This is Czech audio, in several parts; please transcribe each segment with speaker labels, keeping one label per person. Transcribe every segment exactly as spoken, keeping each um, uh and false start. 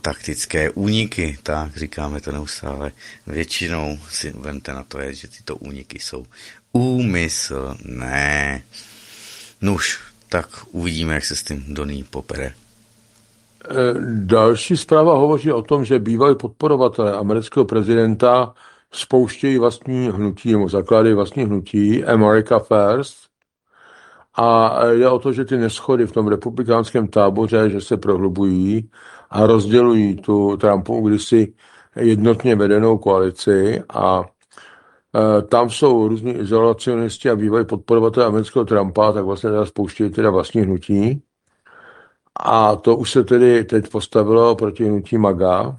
Speaker 1: taktické úniky, tak říkáme to neustále. Většinou si vemte na to, je, že tyto úniky jsou úmyslné. Nuž, tak uvidíme, jak se s tím Donný popere.
Speaker 2: Další zpráva hovoří o tom, že bývalí podporovatelé amerického prezidenta spouštějí vlastní hnutí, nebo zakládají vlastní hnutí America First. A jde o to, že ty neschody v tom republikánském táboře, že se prohlubují a rozdělují tu Trumpovu kdysi jednotně vedenou koalici a e, tam jsou různí izolacionisti a bývalí podporovatelé amerického Trumpa, tak vlastně teda spouštějí teda vlastní hnutí. A to už se tedy teď postavilo proti hnutí MAGA.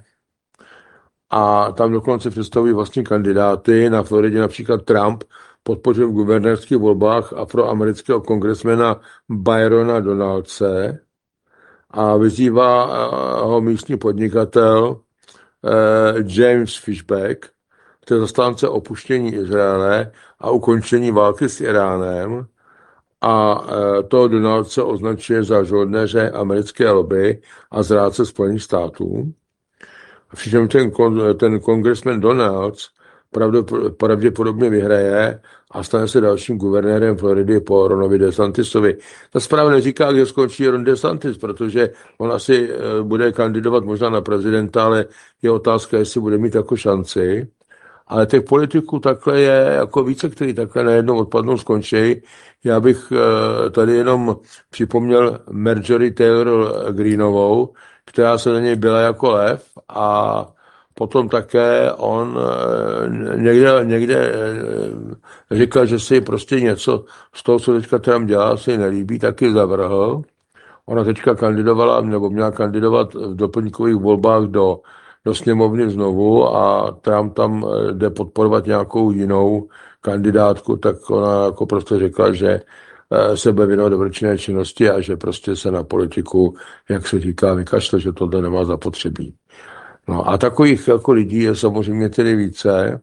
Speaker 2: A tam dokonce představují vlastní kandidáty. Na Floridě například Trump podpořil v guvernérských volbách afroamerického kongresmena Byrona Donaldse a vyzývá ho místní podnikatel eh, James Fishback, který je zastánce opuštění Izraele a ukončení války s Iránem. A eh, to Donaldse označuje za žoldnéře americké lobby a zrádce Spojených států. Přičem ten, ten kongresmen Donalds pravděpodobně vyhraje a stane se dalším guvernérem Floridy po Ronovi DeSantisovi. Ta zpráva neříká, kde skončí Ron DeSantis, protože on asi bude kandidovat možná na prezidenta, ale je otázka, jestli bude mít jako šanci. Ale těch politiků takhle je jako více, který takhle najednou odpadnou, skončí. Já bych tady jenom připomněl Marjorie Taylor Greeneovou, která se na něj byla jako lev a potom také on někde, někde říkal, že si prostě něco z toho, co teďka Trump dělá, se jí nelíbí, taky zavrhl. Ona teďka kandidovala, nebo měla kandidovat v doplňkových volbách do, do sněmovny znovu a Trump tam jde podporovat nějakou jinou kandidátku, tak ona jako prostě řekla, že se bude věnovat dobročinné činnosti a že prostě se na politiku, jak se říká, vykašle, že tohle nemá zapotřebí. No a takových jako lidí je samozřejmě tedy více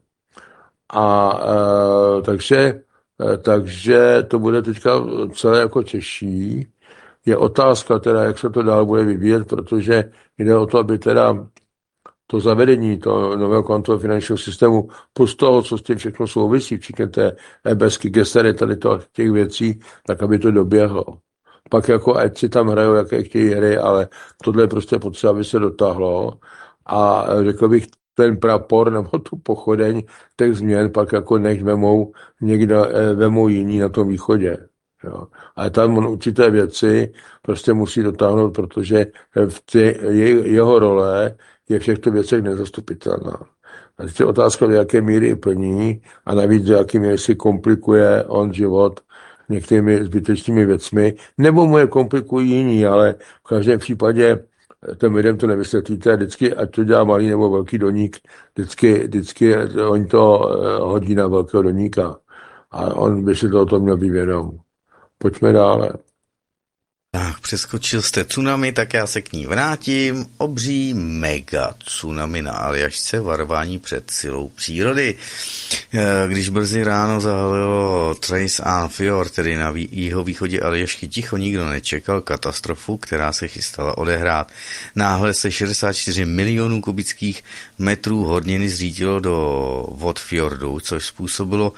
Speaker 2: a e, takže, e, takže to bude teďka celé jako těžší. Je otázka teda, jak se to dál bude vyvíjet, protože jde o to, aby teda to zavedení toho nového kvantového finančního systému plus toho, co s tím všechno souvisí, včetně té ebesky, gesery, tady to, těch věcí, tak aby to doběhlo. Pak jako ať si tam hrajou, jaké chtějí hry, ale tohle je prostě potřeba, aby se dotáhlo. A řekl bych, ten prapor nebo tu pochodeň těch změn pak jako nech vemou někde, vemou jiní na tom východě. Jo. Ale tam on určité věci prostě musí dotáhnout, protože v ty, je, jeho role je v těchto věcech nezastupitelná. A teď je otázka, do jaké míry plní a navíc do jaké míry si komplikuje on život některými zbytečnými věcmi, nebo mu je komplikují jiní, ale v každém případě těm lidem to nevysvětlíte, vždycky, ať to dělá malý nebo velký doník, vždycky, vždycky oni to hodí na velkého doníka. A on by si tohoto měl být vědom. Pojďme dále.
Speaker 1: Tak, přeskočil jste tsunami, tak já se k ní vrátím. Obří mega tsunami na Aljašce, varování před silou přírody. Když brzy ráno zahalilo Trace and Fjord, tedy na jihovýchodě Aljašky, ticho, nikdo nečekal katastrofu, která se chystala odehrát. Náhle se šedesát čtyři milionů kubických metrů horniny zřítilo do vod fjordu, což způsobilo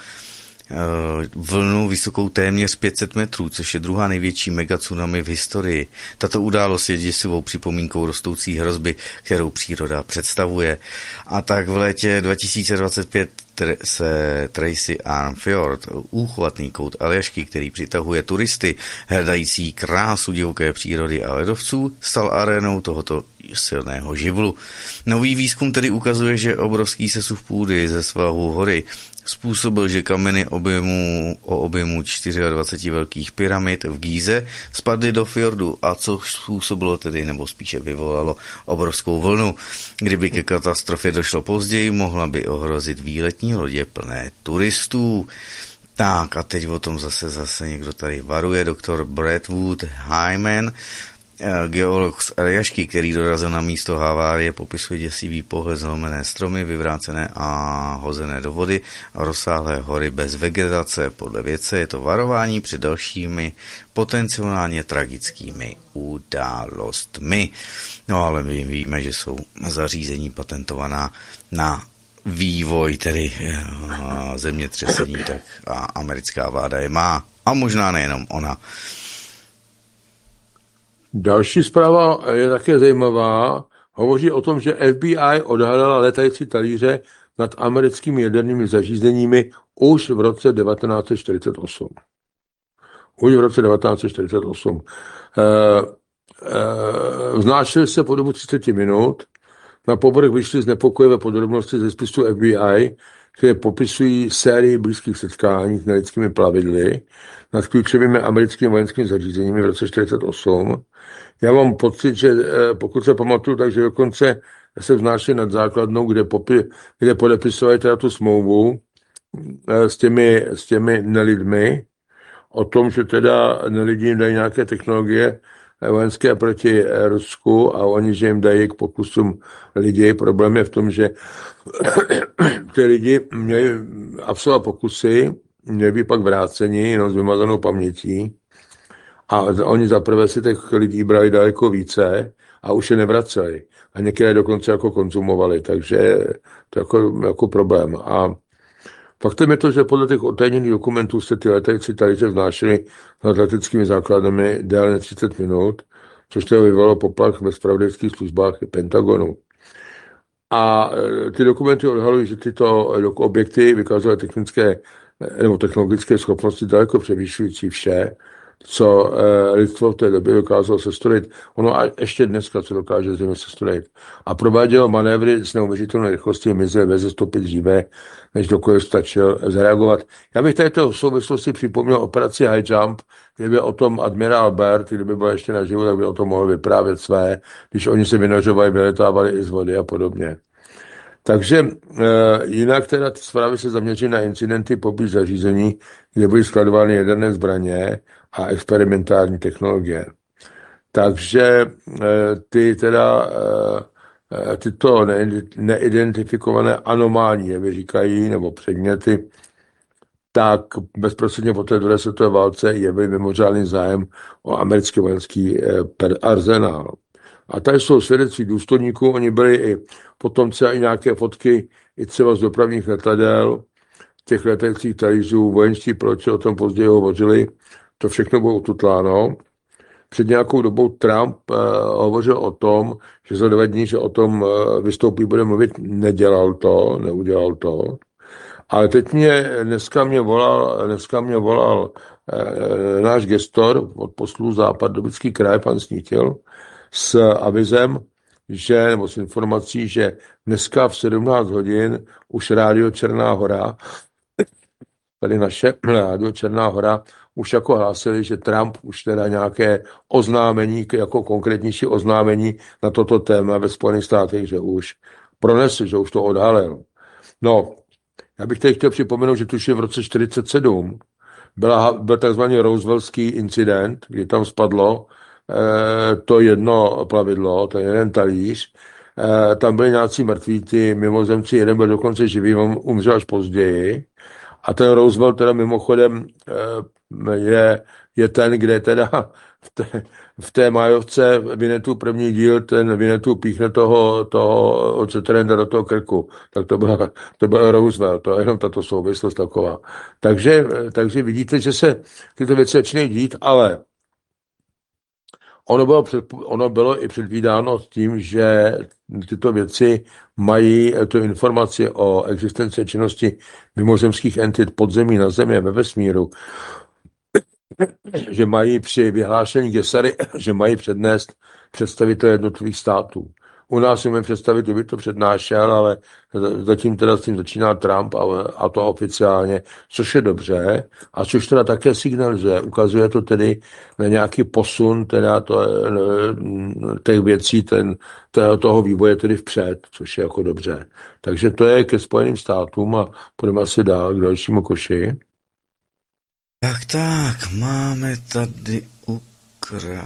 Speaker 1: vlnu vysokou téměř pět set metrů, což je druhá největší megatsunami v historii. Tato událost je děsivou připomínkou rostoucí hrozby, kterou příroda představuje. A tak v létě dva tisíce dvacet pět se Tracy and Fjord, úchvatný kout Aljašky, který přitahuje turisty hledající krásu divoké přírody a ledovců, stal arénou tohoto silného živlu. Nový výzkum tedy ukazuje, že obrovský sesuv půdy ze svahu hory způsobil, že kameny objemu, o objemu dvacet čtyři velkých pyramid v Gíze spadly do fjordu, a co způsobilo tedy, nebo spíše vyvolalo obrovskou vlnu. Kdyby ke katastrofě došlo později, mohla by ohrozit výletní lodě plné turistů. Tak a teď o tom zase zase někdo tady varuje, doktor Bradwood Hyman. Geolog z Aljašky, který dorazil na místo havárie, popisuje děsivý pohled, zlomené stromy, vyvrácené a hozené do vody a rozsáhlé hory bez vegetace. Podle vědce je to varování před dalšími potenciálně tragickými událostmi. No ale my víme, že jsou zařízení patentovaná na vývoj tedy zemětřesení, tak a americká vláda je má. A možná nejenom ona.
Speaker 2: Další zpráva je také zajímavá. Hovoří o tom, že F B I odhalila letající talíře nad americkými jadernými zařízeními už v roce devatenáct set čtyřicet osm. Už v roce devatenáct set čtyřicet osm. E, e, Vznášeli se po dobu třicet minut. Na povrch vyšly znepokojivé podrobnosti ze spisu F B I, které popisují sérii blízkých setkání s nelidskými plavidly nad klíčovými americkými vojenskými zařízeními v roce čtyřicet osm. Já mám pocit, že pokud se pamatuju, takže dokonce se vznášeli nad základnou, kde, popi, kde podepisovali teda tu smlouvu s těmi, s těmi nelidmi o tom, že teda nelidi jim dají nějaké technologie vojenské proti Rusku a oni, že jim dají k pokusům lidi. Problém je v tom, že ty lidi měli absolvovat pokusy, měli by pak vráceni jenom s vymazanou pamětí a oni zaprvé si těch lidí brali daleko více a už je nevraceli. A některé dokonce jako konzumovali, takže to je jako, jako problém. A faktem je to, že podle těch otajněných dokumentů se ty letající talíře vznášely nad leteckými základnami déle než třicet minut, což to vyvolalo poplach ve zpravodajských službách Pentagonu. A ty dokumenty odhalují, že tyto objekty vykazovaly technické nebo technologické schopnosti daleko převyšující vše, co lidstvo v té době dokázalo sestrojit. Ono a ještě dneska se dokáže země sestrojit. A provádělo manévry s neuvěřitelnou rychlostí mizely ve stopy dříve, než dokoliv stačil zareagovat. Já bych této souvislosti připomněl operaci High Jump, kdyby o tom admirál Byrd, kdyby byl ještě naživu, tak by o tom mohl vyprávět své, když oni se vynořovali, vyletávali i z vody a podobně. Takže e, jinak teda ty zprávy se zaměří na incidenty poblíž zařízení, kde byly skladovány jaderné zbraně a experimentální technologie. Takže e, ty teda e, tyto ne, neidentifikované anomální jevy říkají, nebo předměty, tak bezprostředně po té druhé světové válce jevily mimořádný zájem o americký vojenský e, arzenál. A tady jsou svědectví důstojníků, oni byli i potomci a i nějaké fotky i třeba z dopravních letadel, těch letajících talířů, vojenští piloти o tom později hovořili, to všechno bylo ututláno. Před nějakou dobou Trump uh, hovořil o tom, že za dva dní, že o tom uh, vystoupí, bude mluvit, nedělal to, neudělal to. Ale teď mě, dneska mě volal, dneska mě volal uh, náš gestor od poslu Západobický kraj, pan Snítil, s avizem, že, nebo s informací, že dneska v sedmnáct hodin už rádio Černá Hora, tady naše rádio Černá Hora, už jako hlásili, že Trump už teda nějaké oznámení, jako konkrétnější oznámení na toto téma ve Spojených státech, že už pronesl, že už to odhalil. No, já bych teď chtěl připomenout, že tuším v roce čtyřicet sedm byla, byl takzvaný Rooseveltský incident, kdy tam spadlo to jedno plavidlo, ten jeden talíř, tam byli nějací mrtví, ty mimozemci, jeden byl dokonce živý, on umřel až později. A ten Roosevelt teda mimochodem je, je ten, kde teda v té, v té májovce Vinetu první díl, ten Vinetu píchne toho, toho Ceterenda do toho krku. Tak to byl, to byl Roosevelt, to je jenom tato souvislost taková. Takže, takže vidíte, že se tyto věci začínají dít, ale Ono bylo, před, ono bylo i předvídáno s tím, že tyto věci mají tu informaci o existenci a činnosti mimozemských entit podzemí, na zemi a ve vesmíru, že mají při vyhlášení Gesary, že mají přednést představitel jednotlivých států. U nás si můžeme představit, kdo by to přednášel, ale zatím teda s tím začíná Trump a, a to oficiálně, což je dobře a což teda také signalizuje. Ukazuje to tedy na nějaký posun teda to, těch věcí, ten, toho vývoje tedy vpřed, což je jako dobře. Takže to je ke Spojeným státům a půjdeme asi dál k dalšímu koši.
Speaker 1: Tak, tak, máme tady Ukrajinu.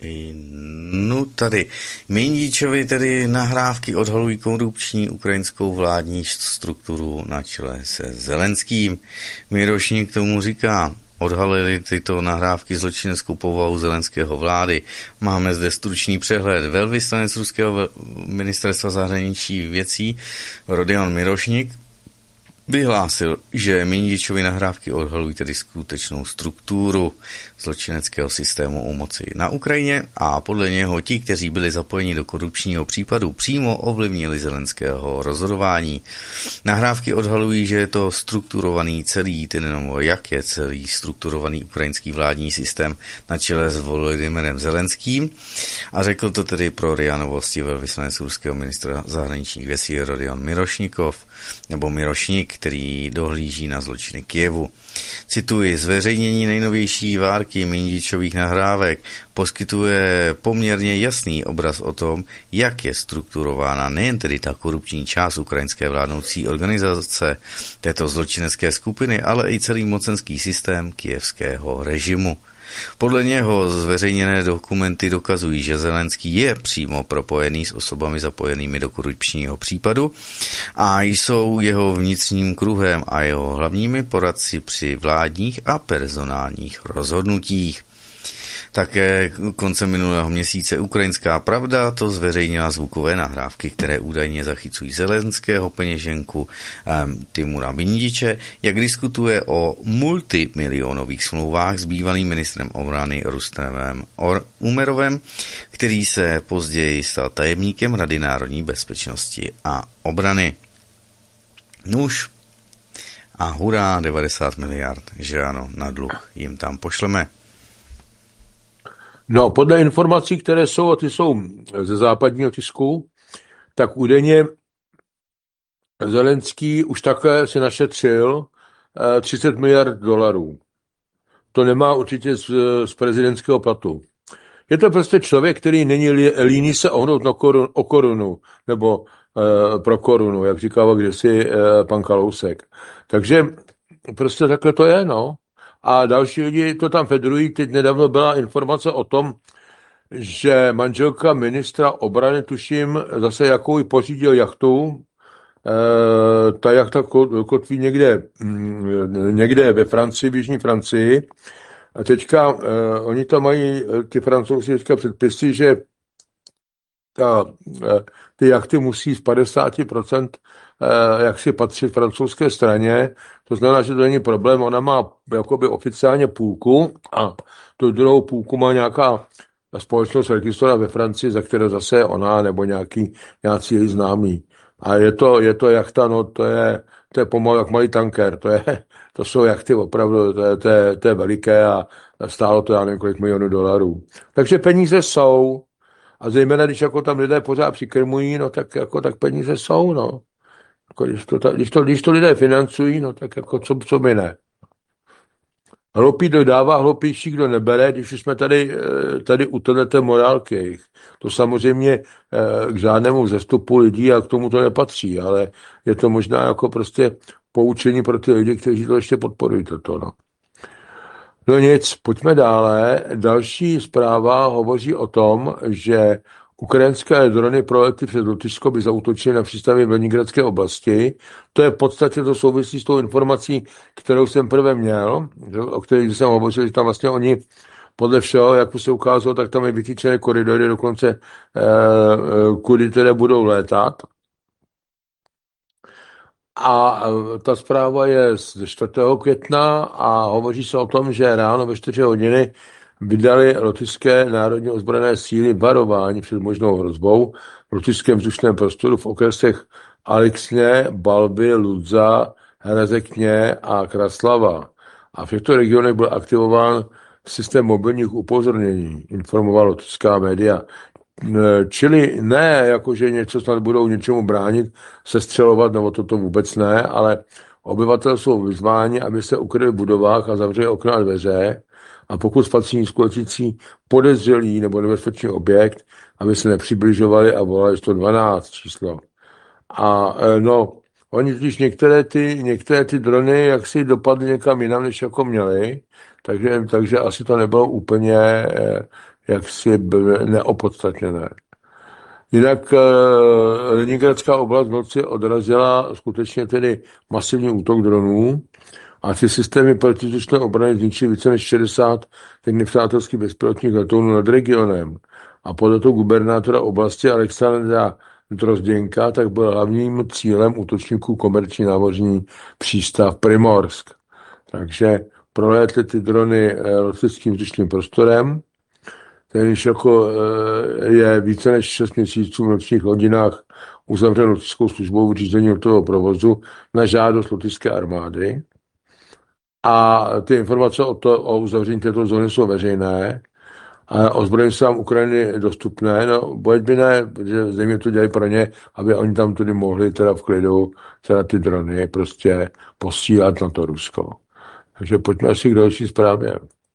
Speaker 1: No tady. Mindičovi tedy nahrávky odhalují korupční ukrajinskou vládní strukturu na čele se Zelenským. Mirošník tomu říká, odhalili tyto nahrávky zločineckou povahu zelenského vlády. Máme zde stručný přehled. Velvyslanec ruského ministerstva zahraničí věcí Rodion Mirošník vyhlásil, že Mindičovy nahrávky odhalují tedy skutečnou strukturu zločineckého systému u moci na Ukrajině a podle něho ti, kteří byli zapojeni do korupčního případu, přímo ovlivnili Zelenského rozhodování. Nahrávky odhalují, že je to strukturovaný celý, ten nebo jak je celý strukturovaný ukrajinský vládní systém na čele s Volodymyrem Zelenským a řekl to tedy pro R I A Novosti velvyslanec ruského ministra zahraničních věcí Rodion Mirošnikov nebo Mirošník, který dohlíží na zločiny Kyjevu. Cituji, zveřejnění nejnovější várky Mindičových nahrávek poskytuje poměrně jasný obraz o tom, jak je strukturována nejen tedy ta korupční část ukrajinské vládnoucí organizace této zločinecké skupiny, ale i celý mocenský systém kyjevského režimu. Podle něho zveřejněné dokumenty dokazují, že Zelenský je přímo propojený s osobami zapojenými do korupčního případu a jsou jeho vnitřním kruhem a jeho hlavními poradci při vládních a personálních rozhodnutích. Také koncem minulého měsíce Ukrajinská pravda to zveřejnila zvukové nahrávky, které údajně zachycují Zelenského peněženku um, Timura Mindiče, jak diskutuje o multimilionových smlouvách s bývalým ministrem obrany Rustemem Umerovem, který se později stal tajemníkem Rady národní bezpečnosti a obrany. Nuž a hurá, devadesát miliard, že ano, na dluh jim tam pošleme.
Speaker 2: No, podle informací, které jsou, a ty jsou ze západního tisku, tak údajně Zelenský už také si našetřil třicet miliard dolarů. To nemá určitě z, z prezidentského platu. Je to prostě člověk, který není líný se ohnout na korun, o korunu, nebo e, pro korunu, jak říkával kdysi e, pan Kalousek. Takže prostě takhle to je, no. A další lidi to tam federují. Teď nedávno byla informace o tom, že manželka ministra obrany, tuším, zase jakou pořídil jachtu. E, ta jachta kotví někde, někde ve Francii, v jižní Francii. A teďka e, oni tam mají, ty Francouzi teďka předpisy, že ta, e, ty jachty musí z padesát procent e, jak si patří francouzské straně. To znamená, že to není problém, ona má jakoby oficiálně půlku a tu druhou půlku má nějaká společnost registrovaná ve Francii, za které zase ona nebo nějaký, nějací její známí. A je to, je to jachta, no to je, to je pomalu jak malý tanker, to, je, to jsou jachty opravdu, to je, to je, to je veliké a stálo to já nevím kolik milionů dolarů. Takže peníze jsou a zejména, když jako tam lidé pořád přikrmují, no tak jako tak peníze jsou, no. Když to, když, to, když to lidé financují, no tak jako co, co by ne. Hloupý dodává, hloupější kdo nebere, když už jsme tady, tady u této morálky. To samozřejmě k žádnému vzestupu lidí a k tomu to nepatří, ale je to možná jako prostě poučení pro ty lidi, kteří to ještě podporují toto. No. No nic, pojďme dále. Další zpráva hovoří o tom, že ukrajinské drony proletly přes Lotyšsko, by zaútočily na přístavy v Leningradské oblasti. To je v podstatě to souvisí s tou informací, kterou jsem prvé měl, o které jsem hovořil, že tam vlastně oni podle všeho, jak se ukázalo, tak tam je vytýčené koridory, dokonce eh, kudy tedy budou létat. A ta zpráva je z čtvrtého května a hovoří se o tom, že ráno ve čtyři hodiny vydali lotyšské národní ozbrojené síly varování před možnou hrozbou v lotyšském vzdušném prostoru v okresech Alexně, Balby, Ludza, Herezekně a Kraslava. A v těchto regionech byl aktivován systém mobilních upozornění, informoval lotyšská média. Čili ne, jakože něco snad budou něčemu bránit, sestřelovat, nebo toto vůbec ne, ale obyvatelé jsou vyzváni, aby se ukryli v budovách a zavřeli okna a dveře, a pokud spatří skutečnící podezřelý nebo nebezpečný objekt, aby se nepřibližovali a volali sto dvanáct číslo. A no, oni totiž některé ty, některé ty drony jaksi dopadly někam jinam, než jako měli, takže, takže asi to nebylo úplně jaksi neopodstatněné. Jinak Leningradská oblast v noci odrazila skutečně tedy masivní útok dronů a ty systémy protizdušné obrany zničily více než šedesát nepřátelských bezpilotních letounů nad regionem. A podle toho gubernátora oblasti Alexandra Drozděnka tak byl hlavním cílem útočníků komerční námořní přístav Primorsk. Takže prolétly ty drony leteckým vzdušným prostorem, tenž jako je více než šest měsíců v nočních hodinách uzavřen leteckou službou v řízení letového provozu na žádost lotyšské armády. A ty informace o, to, o uzavření této zóny jsou veřejné a ozbrojení silám Ukrajiny dostupné. No, bojeď by ne, protože země to dělají pro ně, aby oni tam tudy mohli teda v klidu teda ty drony prostě posílat na to Rusko. Takže pojďme asi k další zprávě.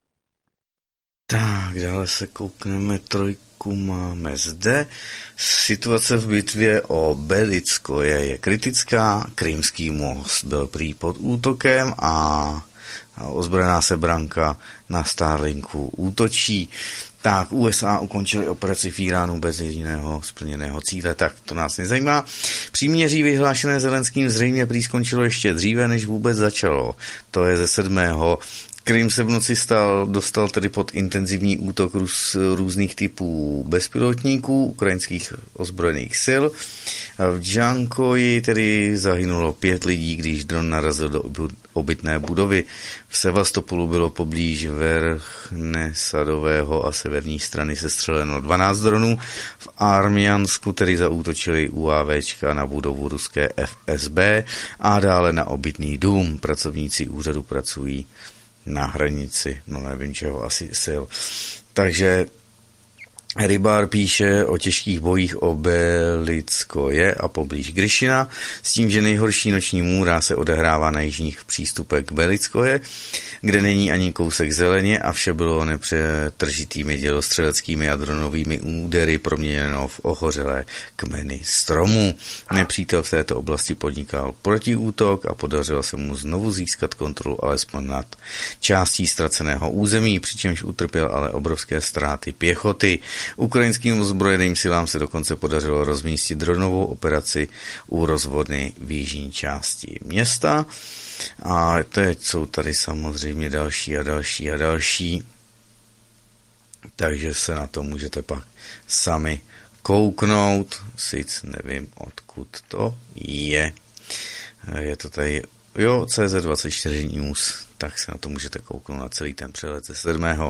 Speaker 1: Tak, dále se koukneme, trojku máme zde. Situace v bitvě o Belickoje je kritická, Krymský most byl prý pod útokem a ozbrojená sebranka na Starlinku útočí. Tak, U S A ukončili operaci v Iránu bez jediného splněného cíle, tak to nás nezajímá. Příměří vyhlášené Zelenským zřejmě prý skončilo ještě dříve, než vůbec začalo. To je ze sedmého Krym se v noci stal, dostal tedy pod intenzivní útok růz, různých typů bezpilotníků ukrajinských ozbrojených sil. V Džankoji tedy zahynulo pět lidí, když dron narazil do obytné budovy. V Sevastopolu bylo poblíž Verchnesadového a severní strany sestřeleno dvanáct dronů. V Armiansku tedy zaútočili UAVčka na budovu ruské F S B a dále na obytný dům. Pracovníci úřadu pracují na hranici, no nevím čeho, asi sil. Takže Rybár píše o těžkých bojích o Belickoje a poblíž Gryšina, s tím, že nejhorší noční můra se odehrává na jižních přístupech k Belickoje, kde není ani kousek zeleně a vše bylo nepřetržitými dělostřeleckými a dronovými údery proměněno v ohořelé kmeny stromů. Nepřítel v této oblasti podnikal protiútok a podařilo se mu znovu získat kontrolu alespoň nad částí ztraceného území, přičemž utrpěl ale obrovské ztráty pěchoty. Ukrajinským ozbrojeným silám se dokonce podařilo rozmístit dronovou operaci u rozvodny v jižní části města. A teď jsou tady samozřejmě další a další a další. Takže se na to můžete pak sami kouknout. Sice nevím, odkud to je. Je to tady, jo, C Z dvacet čtyři News. Tak se na to můžete kouknout na celý ten přehled ze sedmého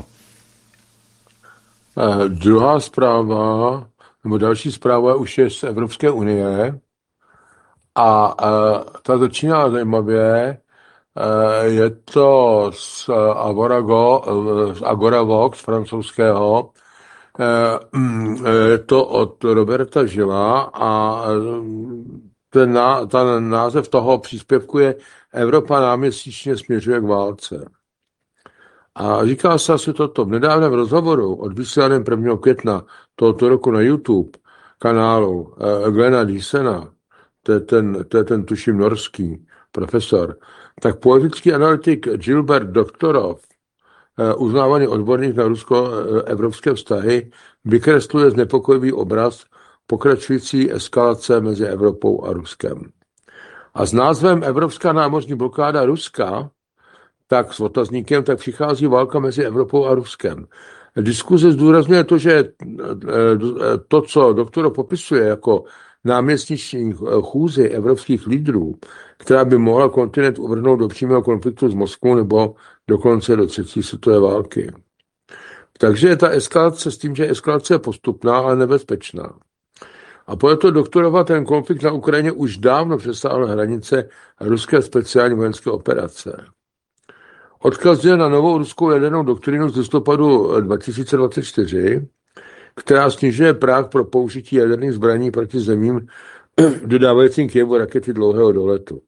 Speaker 2: Eh, druhá zpráva, nebo další zpráva už je z Evropské unie a eh, ta začíná zajímavě. Eh, je to z Agorago, z Agoravox francouzského. Eh, mm, je to od Roberta Žila a ten, ná, ten název toho příspěvku je Evropa náměsíčně směřuje k válce. A říká se asi toto. V nedávném rozhovoru odvysílaném prvního května tohoto roku na YouTube kanálu eh, Glena Dysena, to je ten, to je ten tuším norský profesor, tak politický analytik Gilbert Doktorov, eh, uznávaný odborník na rusko-evropské vztahy, vykresluje znepokojivý obraz pokračující eskalace mezi Evropou a Ruskem. A s názvem Evropská námořní blokáda Ruska, tak s otazníkem, tak přichází válka mezi Evropou a Ruskem. Diskuze zdůrazňuje to, že to, co doktor popisuje jako náměstíční chůzi evropských lídrů, která by mohla kontinent uvrhnout do přímého konfliktu s Moskvou nebo dokonce do třetí světové války. Takže je ta eskalace s tím, že eskalace je postupná, ale nebezpečná. A podle toho doktorova ten konflikt na Ukrajině už dávno přesáhl hranice ruské speciální vojenské operace. Odkazuje na novou ruskou jadernou doktrínu z listopadu dva tisíce dvacet čtyři, která snižuje práh pro použití jaderných zbraní proti zemím dodávajícím Kyjevu rakety dlouhého doletu.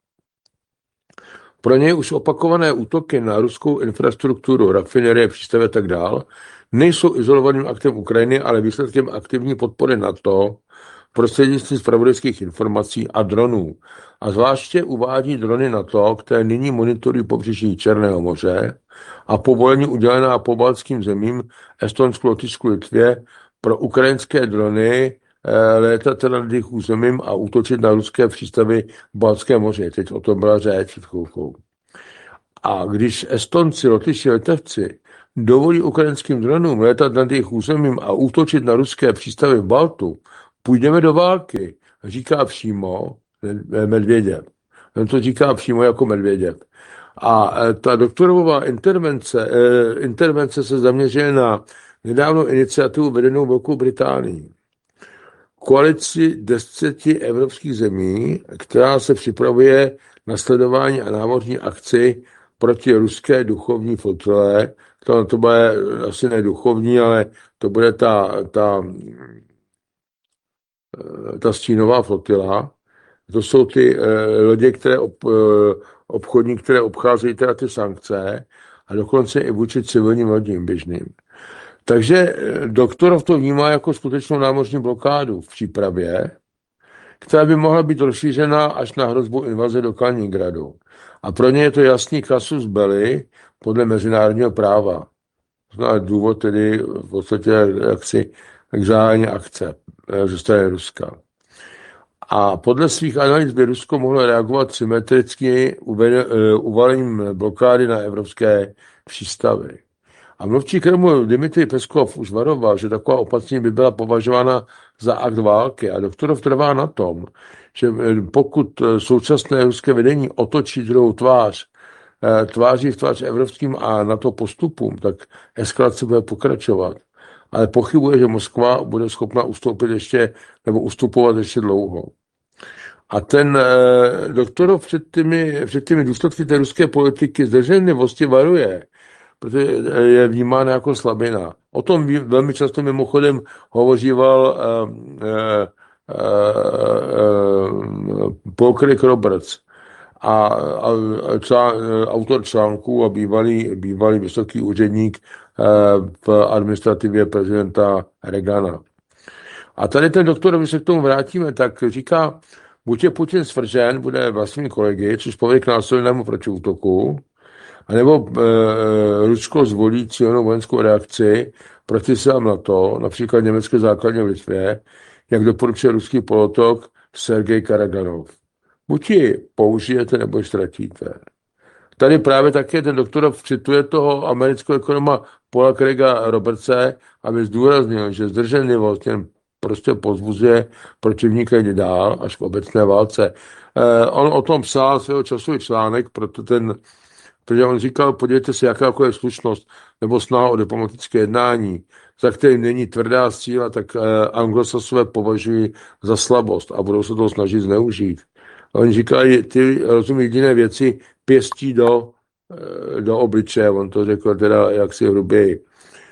Speaker 2: Pro něj už opakované útoky na ruskou infrastrukturu, rafinerie, přístavy a tak dál nejsou izolovaným aktem Ukrajiny, ale výsledkem aktivní podpory NATO prostřednictvím zpravodajských informací a dronů. A zvláště uvádí drony NATO, které nyní monitorují pobřeží Černého moře a povolení udělená pobaltským zemím Estonsku, Lotyšsku, Litvě pro ukrajinské drony eh, létat nad jejich územím a útočit na ruské přístavy v Baltském moři. Teď o tom byla řeč před chvilkou. A když Estonci, Lotyši, Litevci dovolí ukrajinským dronům létat nad jejich územím a útočit na ruské přístavy v Baltu, půjdeme do války, říká přímo Medvěděv. On to říká přímo jako Medvěděv. A ta doktorová intervence, intervence se zaměřuje na nedávnou iniciativu vedenou Velkou Británií. Koalici deseti evropských zemí, která se připravuje na sledování a námořní akci proti ruské duchovní flotile. To, to bude asi ne duchovní, ale to bude ta, ta, ta stínová flotila. To jsou ty eh, lodě, které ob, eh, obchodní, které obcházejí teda ty sankce a dokonce i vůči civilním lodím běžným. Takže eh, Doktorov to vnímá jako skutečnou námořní blokádu v přípravě, která by mohla být rozšířena až na hrozbu invaze do Kaliningradu. A pro ně je to jasný casus belli podle mezinárodního práva. Zná důvod tedy v podstatě jaksi k zahájení akce ze strany Ruska. A podle svých analýz by Rusko mohlo reagovat symetricky uvalením blokády na evropské přístavy. A mluvčí Kremlu Dmitrij Peskov už varoval, že taková opatření by byla považována za akt války. A Doktorov trvá na tom, že pokud současné ruské vedení otočí druhou tvář, tváří v tvář evropským a NATO postupům, tak eskalace bude pokračovat. Ale pochybuje, že Moskva bude schopna ustoupit ještě, nebo ustupovat ještě dlouho. A ten eh, Doktorov před těmi, před těmi důsledky té ruské politiky zdrženlivosti varuje, protože je vnímán jako slabina. O tom velmi často mimochodem hovoříval eh, eh, eh, Paul Craig Roberts, a, a, a autor článků a bývalý, bývalý vysoký úředník eh, v administrativě prezidenta Reagana. A tady ten doktor, když se k tomu vrátíme, tak říká, buď je Putin svržen, bude vlastní kolegy, což povede k násilnému protiútoku, anebo e, Rusko zvolí cílenou vojenskou reakci proti silám NATO, například německé základně v Litvě, jak doporučuje ruský polotok Sergej Karaganov. Buď ji použijete, nebo ji ztratíte. Tady právě také ten doktorov cituje toho amerického ekonoma Paula Craiga Robertse, aby zdůraznil, že zdrženlivost jen prostě pozbuzuje protivníka jít dál až v obecné válce. Eh, on o tom psal svého časový článek, proto ten, protože on říkal, podívejte se, jaká je slušnost nebo snaha o diplomatické jednání, za kterým není tvrdá síla, tak eh, anglosasové považují za slabost a budou se toho snažit zneužít. Oni říkají, ty rozumí jediné věci, pěstí do, do obličeje, on to řekl teda jaksi hruběji.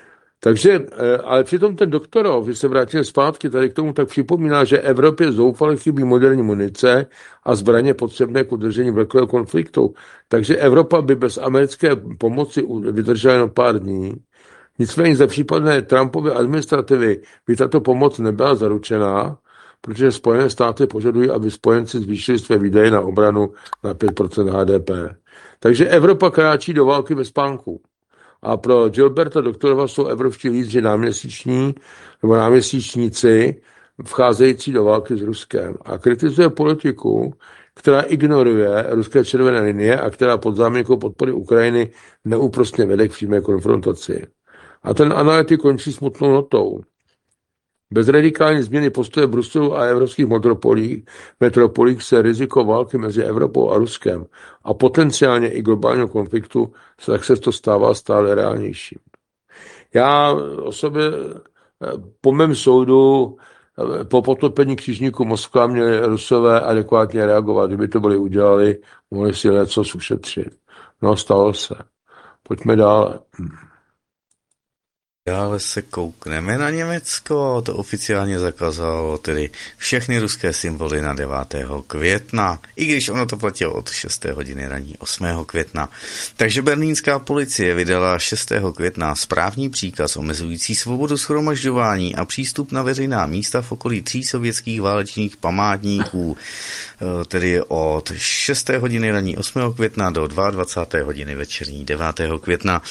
Speaker 2: Takže, ale přitom ten Doktorov, když se vrátil zpátky tady k tomu, tak připomíná, že Evropě zoufale chybí moderní munice a zbraně potřebné k udržení vleklého konfliktu. Takže Evropa by bez americké pomoci vydržela jen pár dní. Nicméně za případné Trumpovy administrativy by tato pomoc nebyla zaručená, protože Spojené státy požadují, aby spojenci zvýšili své výdaje na obranu na pět procent H D P. Takže Evropa kráčí do války bez spánku. A pro Gilberta Doktorova jsou evropští lídři náměsíční nebo náměsíčníci vcházející do války s Ruskem. A kritizuje politiku, která ignoruje ruské červené linie a která pod záminkou podpory Ukrajiny neúprostně vede k přímé konfrontaci. A ten analytik končí smutnou notou. Bez radikální změny postoje Bruselu a evropských metropolí, metropolích se riziko války mezi Evropou a Ruskem a potenciálně i globálního konfliktu tak se to stává stále reálnějším. Já o sobě po mém soudu po potopení křižníku Moskva měli Rusové adekvátně reagovat. Kdyby to byli udělali, mohli si něco ušetřit. No, stalo se. Pojďme dále.
Speaker 1: Dále se koukneme na Německo, to oficiálně zakázalo tedy všechny ruské symboly na devátého května, i když ono to platilo od šesté hodiny raní osmého května. Takže berlínská policie vydala šestého května správní příkaz omezující svobodu shromažďování a přístup na veřejná místa v okolí tří sovětských válečných památníků, tedy od šesté hodiny raní osmého května do dvacáté druhé hodiny večerní devátého května.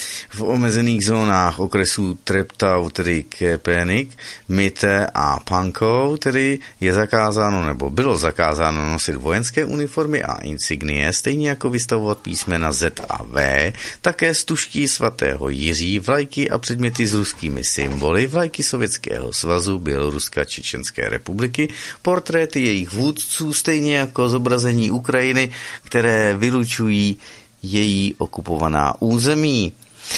Speaker 1: V omezených zónách okresů Treptau, tedy Köpenick, Mitte a Pankow, tedy je zakázáno nebo bylo zakázáno nosit vojenské uniformy a insignie, stejně jako vystavovat písmena Z a V, také stužky svatého Jiří, vlajky a předměty s ruskými symboly, vlajky Sovětského svazu, Běloruska, Čečenské republiky, portréty jejich vůdců, stejně jako zobrazení Ukrajiny, které vylučují její okupovaná území.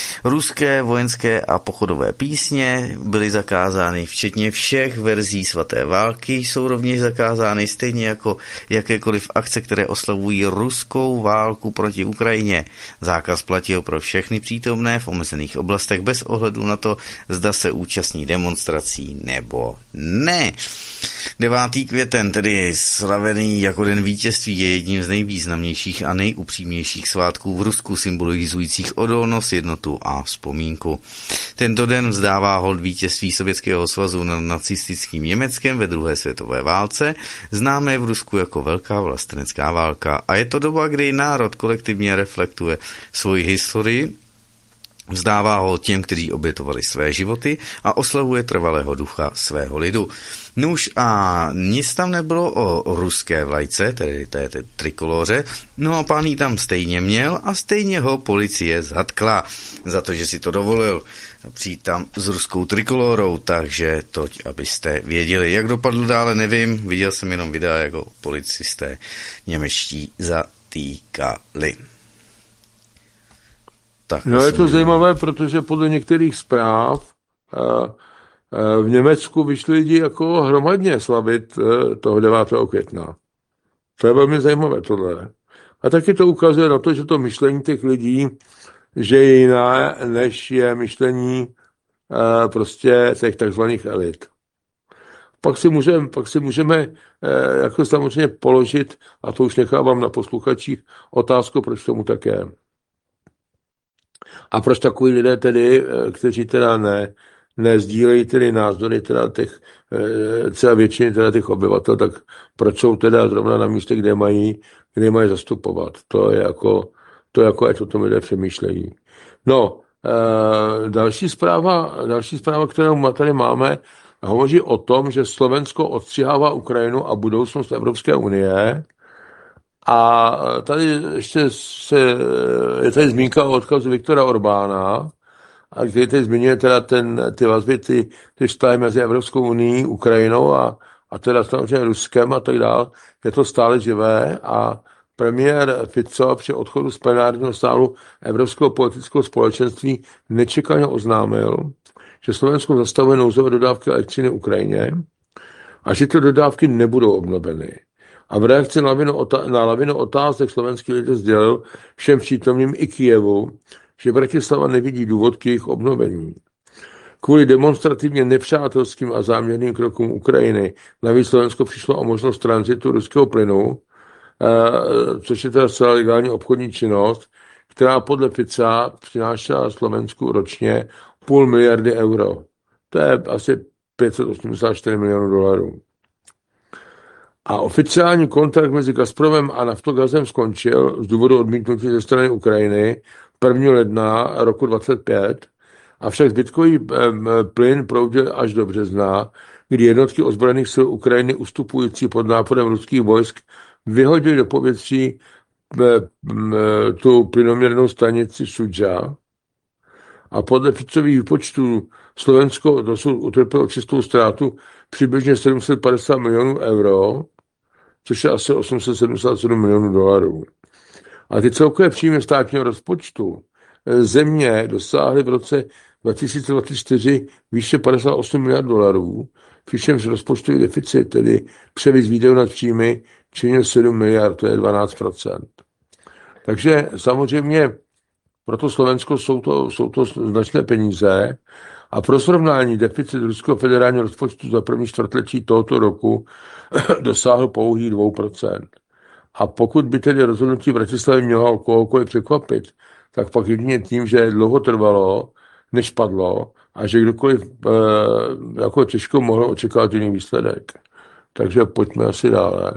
Speaker 1: Ruské vojenské a pochodové písně byly zakázány, včetně všech verzí svaté války, jsou rovněž zakázány, stejně jako jakékoliv akce, které oslavují ruskou válku proti Ukrajině. Zákaz platil pro všechny přítomné v omezených oblastech bez ohledu na to, zda se účastní demonstrací nebo ne. devátý květen, tedy slavený jako den vítězství, je jedním z nejvýznamnějších a nejupřímnějších svátků v Rusku, symbolizujících odolnost, jednotu a vzpomínku. Tento den vzdává hold vítězství Sovětského svazu nad nacistickým Německem ve druhé světové válce, známé v Rusku jako Velká vlastenecká válka. A je to doba, kdy národ kolektivně reflektuje svoji historii, vzdává ho těm, kteří obětovali své životy a oslavuje trvalého ducha svého lidu. Nuž a nic tam nebylo o ruské vlajce, tedy té, té trikoloře, no a pán ji tam stejně měl a stejně ho policie zatkla za to, že si to dovolil přijít tam s ruskou trikolorou, takže toť, abyste věděli, jak dopadlo dále, nevím, viděl jsem jenom videa, jako policisté němečtí zatýkali. Tak,
Speaker 2: No je to zajímavé, protože podle některých zpráv v Německu vyšli lidi jako hromadně slavit toho devátého května. To je velmi zajímavé tohle. A taky to ukazuje na to, že to myšlení těch lidí, že je jiné, než je myšlení prostě těch takzvaných elit. Pak si můžeme, pak si můžeme jako samozřejmě položit, a to už nechávám na posluchačích, otázku, proč tomu tak je. A proč takový lidé tedy, kteří teda ne, nezdílejí tedy názory teda těch, celé většiny teda těch obyvatel, tak proč jsou teda zrovna na místě, kde mají, kde mají zastupovat. To je jako, to je jako, ať o tom lidé přemýšlejí. No, další zpráva, další zpráva, kterou tady máme, hovoří o tom, že Slovensko odstřihává Ukrajinu a budoucnost Evropské unie. A tady ještě se, je tady zmínka o odkazu Viktora Orbána, a který tady zmiňuje teda ten, ty vazby, ty, ty vztahy mezi Evropskou unií, Ukrajinou a, a teda samozřejmě Ruskem a tak dále. Je to stále živé a premiér Fico při odchodu z plenárního sálu Evropského politického společenství nečekaně oznámil, že Slovensko zastavuje nouzové dodávky elektřiny Ukrajině a že ty dodávky nebudou obnoveny. A v reakci na lavinu, otá- na lavinu otázek slovenský lidé sdělil všem přítomným i Kyjevu, že Bratislava nevidí důvod k jejich obnovení. Kvůli demonstrativně nepřátelským a záměrným krokům Ukrajiny navíc Slovensko přišlo o možnost tranzitu ruského plynu, eh, což je teda celá legální obchodní činnost, která podle Fica přinášela Slovensku ročně půl miliardy euro. To je asi pět set osmdesát čtyři milionů dolarů. A oficiální kontrakt mezi Gazpromem a Naftogazem skončil z důvodu odmítnutí ze strany Ukrajiny prvního ledna roku dvacet pět, avšak zbytkový plyn proudil až do března, kdy jednotky ozbrojených sil Ukrajiny ustupující pod náporem ruských vojsk vyhodili do povětří tu plynoměrnou stanici Šudža. A podle Ficových výpočtů Slovensko dosud utrpělo čistou ztrátu přibližně sedm set padesát milionů euro, což je asi osm set sedmdesát sedm milionů dolarů. A ty celkové příjmy státního rozpočtu země dosáhly v roce dva tisíce dvacet čtyři výše padesát osm miliard dolarů, přičemž rozpočtový deficit, tedy převis výdajů nad příjmy, činil sedm miliard, to je dvanáct procent. Takže samozřejmě pro to Slovensko jsou to, jsou to značné peníze. A pro srovnání deficit ruského federálního rozpočtu za první čtvrtletí tohoto roku dosáhl pouhých dvou procent. A pokud by tedy rozhodnutí Bratislavy mělo kohokoliv překvapit, tak pak jedině tím, že dlouho trvalo, než padlo, a že kdokoliv e, jako těžko mohl očekávat jiný výsledek. Takže pojďme asi dále.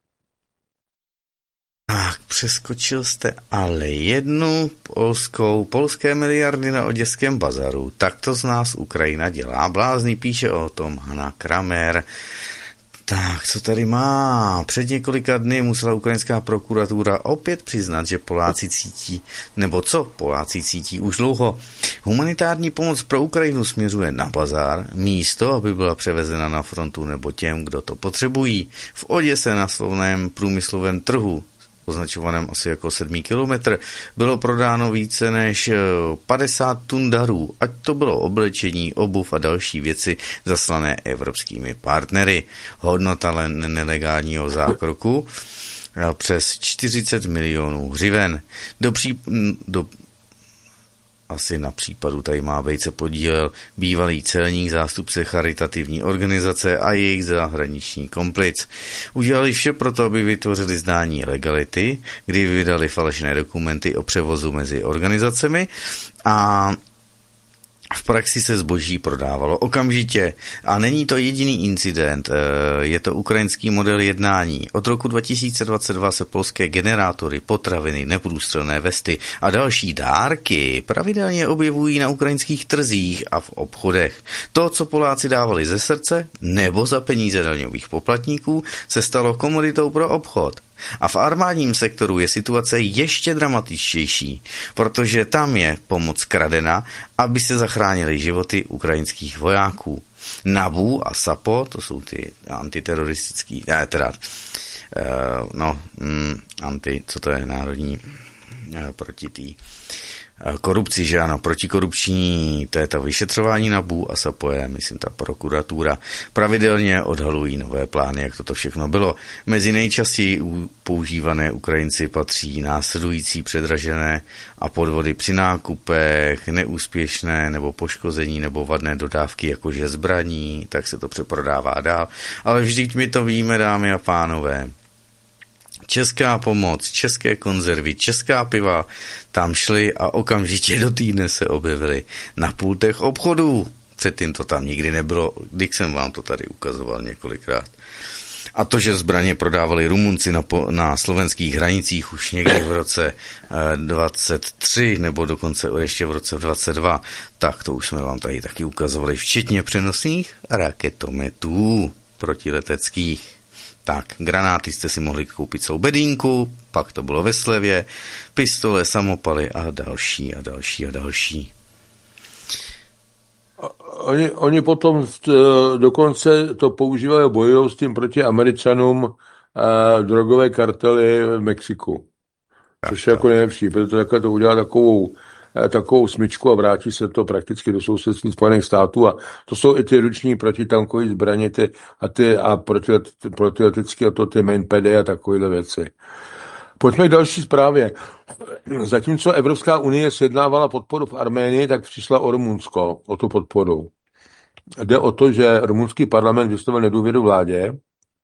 Speaker 1: Tak, přeskočil jste ale jednu polskou, polské miliardy na oděském bazaru. Tak to z nás Ukrajina dělá. Blázný, píše o tom Hanna Kramer. Tak, co tady má? Před několika dny musela ukrajinská prokuratura opět přiznat, že Poláci cítí, nebo co Poláci cítí už dlouho. Humanitární pomoc pro Ukrajinu směřuje na bazár, místo, aby byla převezena na frontu nebo těm, kdo to potřebují. V Oděse na slovném průmyslovém trhu, označovaném asi jako sedmý kilometr, bylo prodáno více než padesát tun darů, ať to bylo oblečení, obuv a další věci zaslané evropskými partnery. Hodnota nelegálního zákroku přes čtyřicet milionů hřiven. Do, pří, do Asi na případu tady má být se podílel bývalý celník, zástupce charitativní organizace a jejich zahraniční komplic. Udělali vše proto, aby vytvořili zdání legality, kdy vydali falešné dokumenty o převozu mezi organizacemi a v praxi se zboží prodávalo okamžitě. A není to jediný incident, je to ukrajinský model jednání. Od roku dva tisíce dvacet dva se polské generátory, potraviny, neprůstřelné vesty a další dárky pravidelně objevují na ukrajinských trzích a v obchodech. To, co Poláci dávali ze srdce nebo za peníze daňových poplatníků, se stalo komoditou pro obchod. A v armádním sektoru je situace ještě dramatičtější, protože tam je pomoc kradena, aby se zachránily životy ukrajinských vojáků. NABU a SAPO, to jsou ty antiteroristický, ne, teda, uh, no, mm, anti, co to je, národní, uh, proti tý korupci, že ano, protikorupční, to je ta vyšetřování NABU a SAPO je, myslím, ta prokuratura, pravidelně odhalují nové plány, jak toto všechno bylo. Mezi nejčastěji používané Ukrajinci patří následující předražené a podvody při nákupech, neúspěšné nebo poškození nebo vadné dodávky, jakože zbraní, tak se to přeprodává dál. Ale vždyť my to víme, dámy a pánové. Česká pomoc, české konzervy, česká piva tam šly a okamžitě do týdne se objevily na pultech obchodů. Předtím to tam nikdy nebylo, když jsem vám to tady ukazoval několikrát. A to, že zbraně prodávali Rumunci na, po, na slovenských hranicích už někdy v roce dvacet tři nebo dokonce ještě v roce dvacet dva, tak to už jsme vám tady taky ukazovali, včetně přenosných raketometů protileteckých. Tak, granáty jste si mohli koupit celou bedínku, pak to bylo ve slevě, pistole, samopaly a další a další a další.
Speaker 2: Oni, oni potom dokonce to používají, bojují s tím proti Američanům eh, drogové kartely v Mexiku. Což je jako nejlepší, protože takhle to udělá takovou, eh, takovou smyčku a vrátí se to prakticky do sousedství Spojených států. A to jsou i ty ruční protitankové zbraně ty, a ty a protiletecké a to ty mainpady a takovéhle věci. Pojďme k další zprávě. Zatímco Evropská unie sjednávala podporu v Arménii, tak přišla o Rumunsko, o tu podporu. Jde o to, že rumunský parlament vyslovil nedůvěru vládě.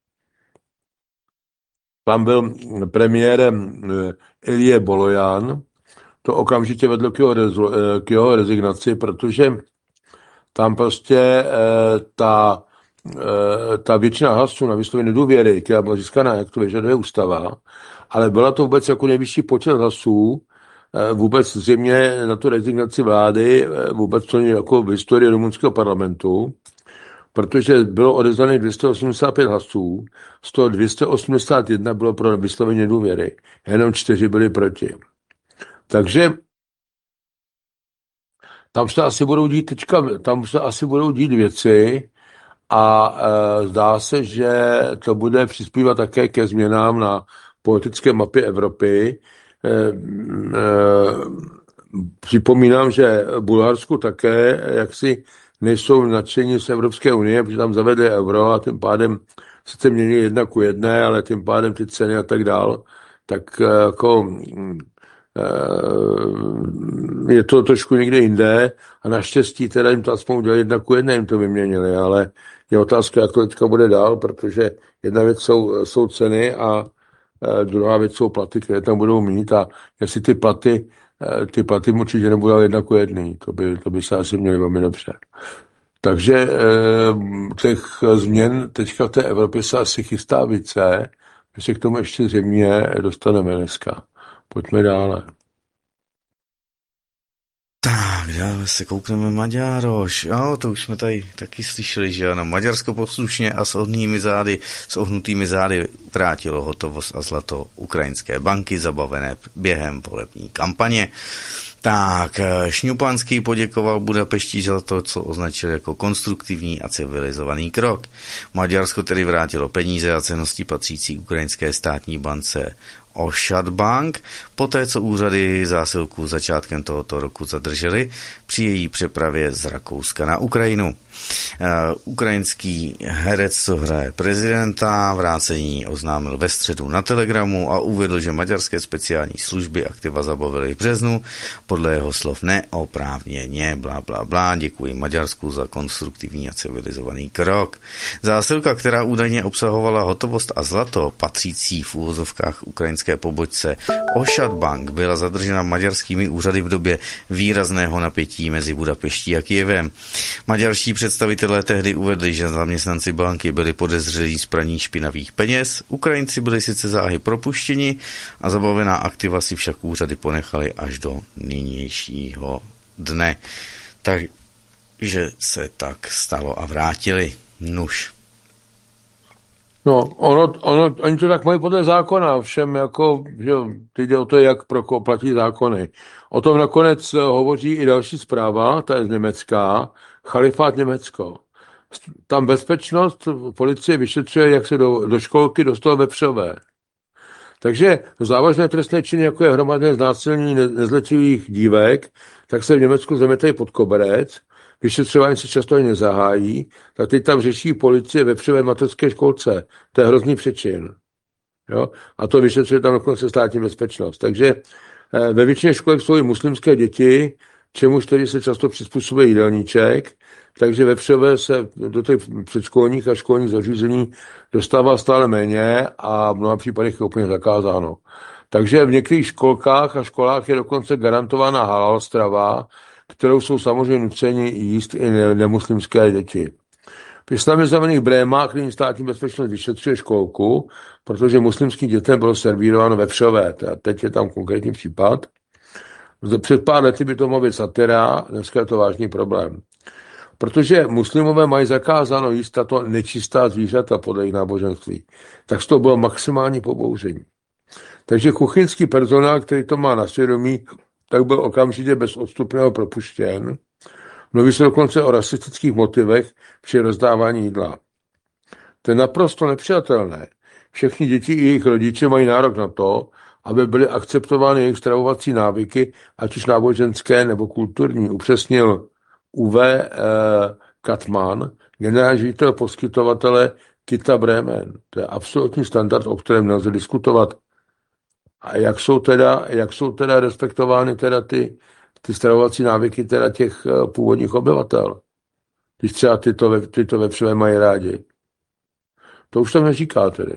Speaker 2: Tam byl premiérem Ilie Bolojan. To okamžitě vedlo k jeho, rezu, k jeho rezignaci, protože tam prostě ta, ta většina hlasů na vyslovení nedůvěry, která byla získaná, jak to vyžaduje ústava, ale byla to vůbec jako nejvyšší počet hlasů, vůbec zřejmě na tu rezignaci vlády, vůbec to jako v historii rumunského parlamentu, protože bylo odevzdaných dvě stě osmdesát pět hlasů, z toho dvě stě osmdesát jedna bylo pro vyslovení nedůvěry, jenom čtyři byli proti. Takže tam se asi budou dít teďka, tam se asi budou dít věci a e, zdá se, že to bude přispívat také ke změnám na politické mapě Evropy. E, e, připomínám, že Bulharsku také jaksi nejsou nadšení z Evropské unie, protože tam zavedli euro a tím pádem sice mění jedna ku jedné, ale tím pádem ty ceny a tak dál, tak jako je to trošku někde jinde a naštěstí teda jim to aspoň udělali jedna ku jedné, jim to vyměnili, ale je otázka, jak to teďka bude dál, protože jedna věc jsou, jsou ceny a druhá věc jsou platy, které tam budou mít a jestli ty platy, ty platy určitě nebudou jedna ku jedný, to by, to by se asi měli velmi dobře. Takže těch změn teďka v té Evropě se asi chystá více, my se k tomu ještě zřejmě dostaneme dneska. Pojďme dále.
Speaker 1: Tak, dále se koukneme Maďaroš. Jo, to už jsme tady taky slyšeli, že ano, Maďarsko poslušně a s ohnými zády, s ohnutými zády vrátilo hotovost a zlato ukrajinské banky zabavené během volební kampaně. Tak, Šňupanský poděkoval Budapešti za to, co označil jako konstruktivní a civilizovaný krok. Maďarsko tedy vrátilo peníze a cennosti patřící ukrajinské státní bance Ošad Bank, poté co úřady zásilku začátkem tohoto roku zadržely při její přepravě z Rakouska na Ukrajinu. Uh, ukrajinský herec, co hraje prezidenta, vrácení oznámil ve středu na Telegramu a uvedl, že maďarské speciální služby aktiva zabavily v březnu, podle jeho slov neoprávněně, blá, blá, blá, děkuji Maďarsku za konstruktivní a civilizovaný krok. Zásilka, která údajně obsahovala hotovost a zlato, patřící v úvozovkách ukrajinské pobočce Ošad Bank, byla zadržena maďarskými úřady v době výrazného napětí mezi Budapeští a Kyjevem. Maďarští představitelé tehdy uvedli, že zaměstnanci banky byli podezřelí z praní špinavých peněz, Ukrajinci byli sice záhy propuštěni a zabavená aktiva si však úřady ponechali až do nynějšího dne. Takže se tak stalo a vrátili. Nuž.
Speaker 2: No, ono, ono, oni to tak mají podle zákona, všem jako, že teď jde o to, jak pro platí zákony. O tom nakonec hovoří i další zpráva, ta je z Německa, Chalifát Německo. Tam bezpečnost policie vyšetřuje, jak se do, do školky dostalo vepřové. Takže závažné trestné činy, jako je hromadné znásilnění nezletilých dívek, tak se v Německu zametají pod koberec, vyšetřování se často ani nezahájí, tak teď tam řeší policie vepřové mateřské školce. To je hrozný přečin. Jo? A to vyšetřuje tam dokonce státní bezpečnost. Takže eh, ve většině školek jsou i muslimské děti, čemuž tedy se často přizpůsobuje jídelníček, takže vepřové se do těch předškolních a školních zařízení dostává stále méně a v mnoha případech je úplně zakázáno. Takže v některých školkách a školách je dokonce garantována halal strava, kterou jsou samozřejmě nuceni jíst i nemuslimské děti. V islamizovaných Brémách nyní státní bezpečnost vyšetřuje školku, protože muslimským dětem bylo servírováno vepřové. A teď je tam konkrétní případ. Před pár lety by to mohla být satira, dneska je to vážný problém. Protože muslimové mají zakázáno jíst tato nečistá zvířata podle jejich náboženství, tak z toho bylo maximální pobouření. Takže kuchyňský personál, který to má na svědomí, tak byl okamžitě bez odstupného propuštěn. Mluví se dokonce o rasistických motivech při rozdávání jídla. To je naprosto nepřijatelné. Všechny děti i jejich rodiče mají nárok na to, aby byly akceptovány jejich stravovací návyky, ať už náboženské nebo kulturní, upřesnil U V eh, Katman, generální ředitel poskytovatele Kita Bremen. To je absolutní standard, o kterém nelze diskutovat. A jak jsou teda, jak jsou teda respektovány teda ty, ty stravovací návyky teda těch uh, původních obyvatel? Když třeba tyto, tyto vepřové mají rádi. To už tam neříká tedy.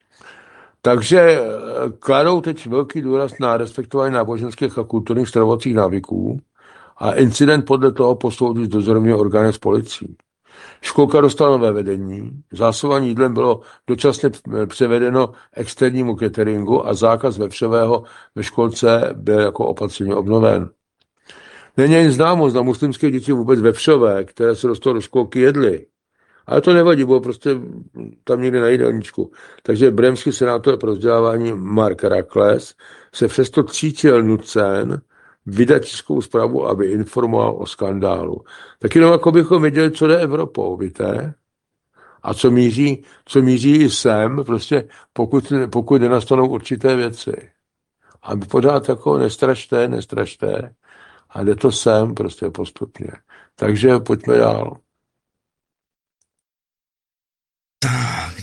Speaker 2: Takže uh, kladou teď velký důraz na respektování náboženských a kulturních stravovacích návyků a incident podle toho posoudí dozorový orgán s policií. Školka dostala nové vedení, zásobování jídlem bylo dočasně převedeno externímu cateringu a zákaz vepřového ve školce byl jako opatření obnoven. Není ani známo, zda muslimské děti vůbec vepřové, které se dostalo do školky, jedly. Ale to nevadí, bylo prostě tam někde na jídelníčku. Takže bremský senátor pro vzdělávání Mark Rakles se přesto cítil nucen vydat českou zprávu, aby informoval o skandálu. Tak jenom jako bychom věděli, co jde Evropou, víte? A co míří, co míří i sem, prostě pokud, pokud nenastanou určité věci. A pořád jako nestrašte, nestrašte. A jde to sem prostě postupně. Takže pojďme dál.
Speaker 1: Tak,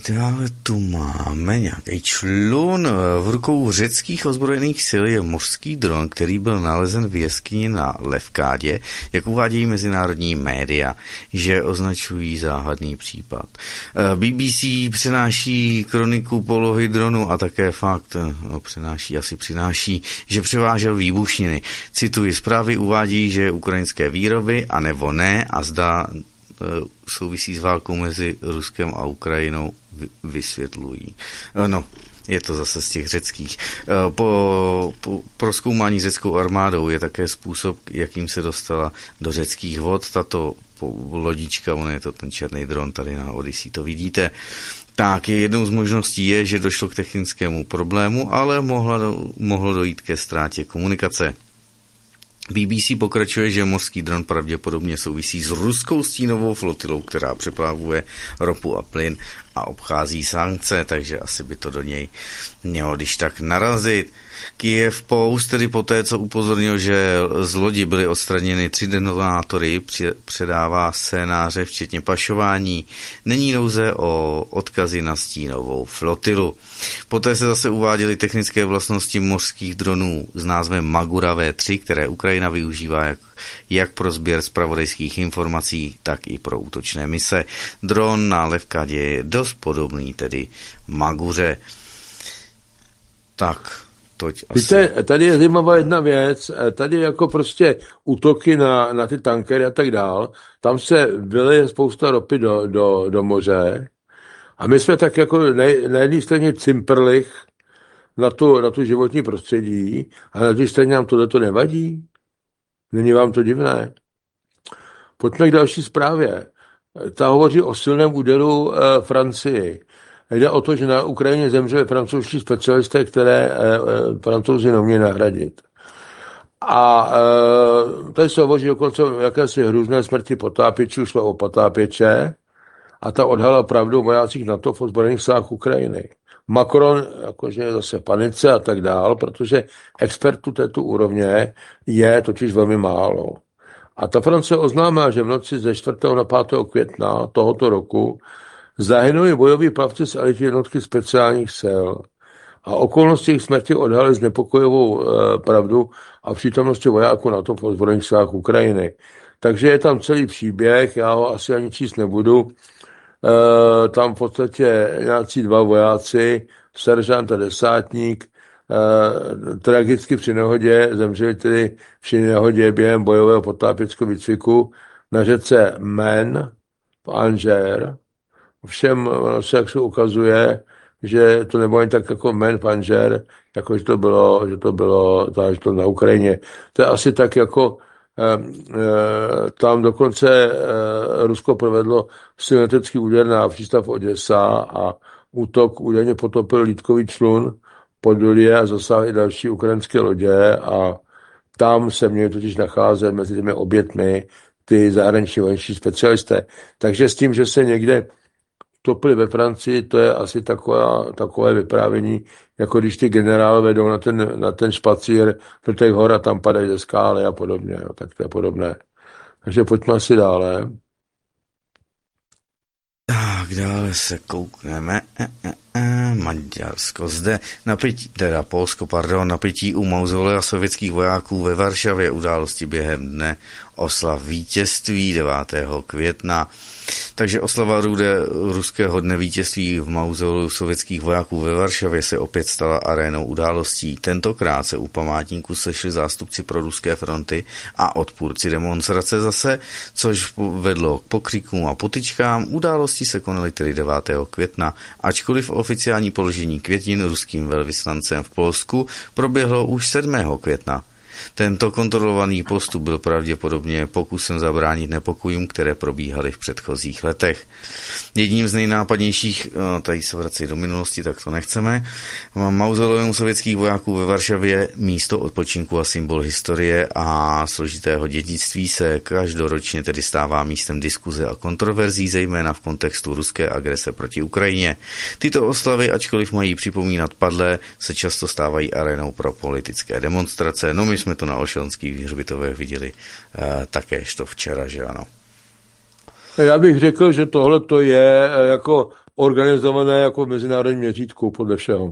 Speaker 1: dále tu máme nějaký člun. V rukou řeckých ozbrojených sil je mořský dron, který byl nalezen v jeskyni na Levkádě, jak uvádějí mezinárodní média, že označují záhadný případ. B B C přenáší kroniku polohy dronu a také fakt, no, přenáší, asi přináší, že převážel výbušniny. Cituji, zprávy uvádí, že ukrajinské výroby, anebo ne, a zdá souvisí s válkou mezi Ruskem a Ukrajinou, vysvětlují. No, je to zase z těch řeckých. Po, po prozkoumání řeckou armádou je také způsob, jakým se dostala do řeckých vod. Tato lodička, on je to ten černý dron, tady na Odyssey to vidíte. Tak, jednou z možností je, že došlo k technickému problému, ale mohla do, mohlo dojít ke ztrátě komunikace. B B C pokračuje, že mořský dron pravděpodobně souvisí s ruskou stínovou flotilou, která přeplavuje ropu a plyn a obchází sankce, takže asi by to do něj mělo když tak narazit. Kyiv Post, tedy poté, co upozornil, že z lodi byly odstraněny tři detonátory, předává scénáře, včetně pašování. Není nouze o odkazy na stínovou flotilu. Poté se zase uváděly technické vlastnosti mořských dronů s názvem Magura V tři, které Ukrajina využívá jak, jak pro sběr zpravodajských informací, tak i pro útočné mise. Dron na Levkádě je dost podobný, tedy Maguře. Tak, toť asi.
Speaker 2: Víte, tady je zajímavá jedna věc, tady jako prostě útoky na, na ty tankery a tak dál, tam se vyleje spousta ropy do, do, do moře a my jsme tak jako na, na jedné straně cimprlich na tu, na tu životní prostředí a na druhé straně nám tohleto nevadí. Není vám to divné? Pojďme k další zprávě. Ta hovoří o silném úderu e, Francii. Jde o to, že na Ukrajině zemřeli francouzští specialisté, které e, e, Francouzi neumějí nahradit. A e, tady se hovoří dokonce o jakési hrůzné smrti potápěčů, šlo o potápěče, a ta odhala pravdu o vojácích NATO v ozbrojených silách Ukrajiny. Macron jakože je zase panice a tak dál, protože expertů této úrovně je totiž velmi málo. A ta Francie oznámila, že v noci ze čtvrtého na pátého května tohoto roku zahynuli bojoví plavci z elitní jednotky speciálních sil. A okolnosti jejich smrti odhalily znepokojivou e, pravdu a přítomnosti vojáků NATO v ozbrojených silách Ukrajiny. Takže je tam celý příběh, já ho asi ani číst nebudu. E, tam v podstatě nějací dva vojáci, seržant a desátník, e, tragicky při nehodě zemřeli tedy při nehodě během bojového potápěckého výcviku na řece Main v Angers. Všem se jak se ukazuje, že to nebylo jen tak jako Main v Angers, jako že to bylo, že to bylo že to na Ukrajině. To je asi tak jako eh, eh, tam dokonce eh, Rusko provedlo symetrický úder na přístav Oděsa a útok údajně potopil lítkový člun Podulie a zasáhl i další ukrajinské lodě a tam se měli totiž nacházet mezi těmi obětmi ty zahraniční vojenští specialisté. Takže s tím, že se někde topili ve Francii, to je asi taková, takové vyprávění, jako když ty generálové vedou na ten, na ten špacír do těch hor a tam padají ze skály a podobně. Jo, tak to je podobné. Takže pojďme asi dále.
Speaker 1: Tak, dále se koukneme. E, e, e, Maďarsko. Zde napětí, teda Polsko, pardon, napětí u mauzolea sovětských vojáků ve Varšavě, události během dne oslav vítězství devátého května. Takže oslava rude ruského dne vítězství v mauzoleu sovětských vojáků ve Varšavě se opět stala arénou událostí. Tentokrát se u památníku sešli zástupci pro ruské fronty a odpůrci demonstrace zase, což vedlo k pokřikům a potyčkám. Události se konaly tedy devátého května, ačkoliv oficiální položení květin ruským velvyslancem v Polsku proběhlo už sedmého května. Tento kontrolovaný postup byl pravděpodobně pokusem zabránit nepokojům, které probíhaly v předchozích letech. Jedním z nejnápadnějších, tady se vrací do minulosti, tak to nechceme, mauzoleum sovětských vojáků ve Varšavě, místo odpočinku a symbol historie a složitého dědictví, se každoročně tedy stává místem diskuze a kontroverzí, zejména v kontextu ruské agrese proti Ukrajině. Tyto oslavy, ačkoliv mají připomínat padlé, se často stávají arénou pro politické demonstrace. No my jsme to na Olšanských hřbitovech viděli eh, takéž to včera, že ano.
Speaker 2: Já bych řekl, že tohle to je jako organizované jako v mezinárodním měřítku podle všeho.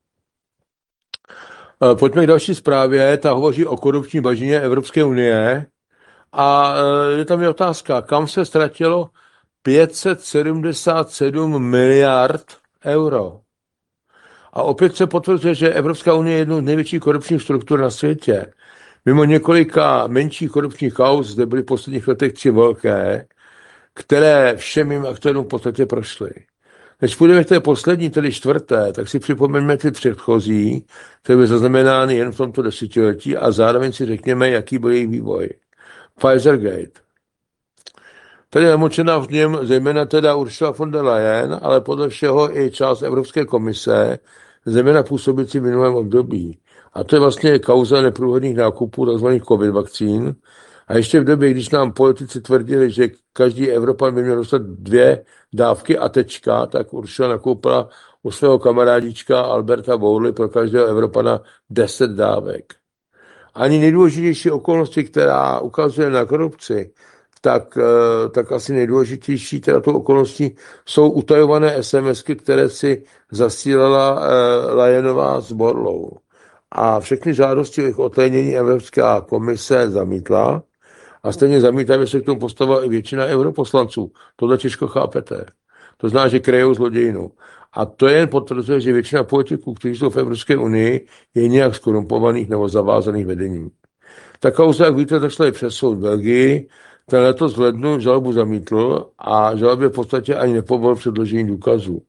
Speaker 2: Eh, Pojďme k další zprávě, ta hovoří o korupční bažině Evropské unie a eh, je tam je otázka, kam se ztratilo pět set sedmdesát sedm miliard euro. A opět se potvrzuje, že Evropská unie je jednou z největších korupčních struktur na světě. Mimo několika menších korupčních kauz zde byly v posledních letech tři velké, které všem mým aktérům v podstatě prošly. Než půjdeme k té poslední, tedy čtvrté, tak si připomeňme ty předchozí, které byly zaznamenány jen v tomto desetiletí a zároveň si řekněme, jaký byl jejich vývoj. Pfizergate. Tady je namočená v něm zejména teda Ursula von der Leyen, ale podle všeho i část Evropské komise, zejména působící v minulém období. A to je vlastně kauza neprůhledných nákupů tzv. COVID vakcín. A ještě v době, když nám politici tvrdili, že každý Evropan by měl dostat dvě dávky a tečka, tak Ursula nakoupila u svého kamarádička Alberta Bourly pro každého Evropana deset dávek. Ani nejdůležitější okolnosti, která ukazuje na korupci, tak, tak asi nejdůležitější teda tou okolností jsou utajované SMSky, které si zasílala Leyenová s Bourlou. A všechny žádosti o jejich odtajnění Evropská komise zamítla a stejně zamítavě se k tomu postavila i většina europoslanců. Tohle těžko chápete. To znamená, že krejou zlodějinu. A to jen potvrzuje, že většina politiků, kteří jsou v Evropské unii, je nějak skorumpovaných nebo zavázaných vedením. Ta kauza, jak víte, zašla i přes soud v Belgii. Ten letos v lednu žalobu zamítl a žalobě v podstatě ani nepovolil předložení důkazů.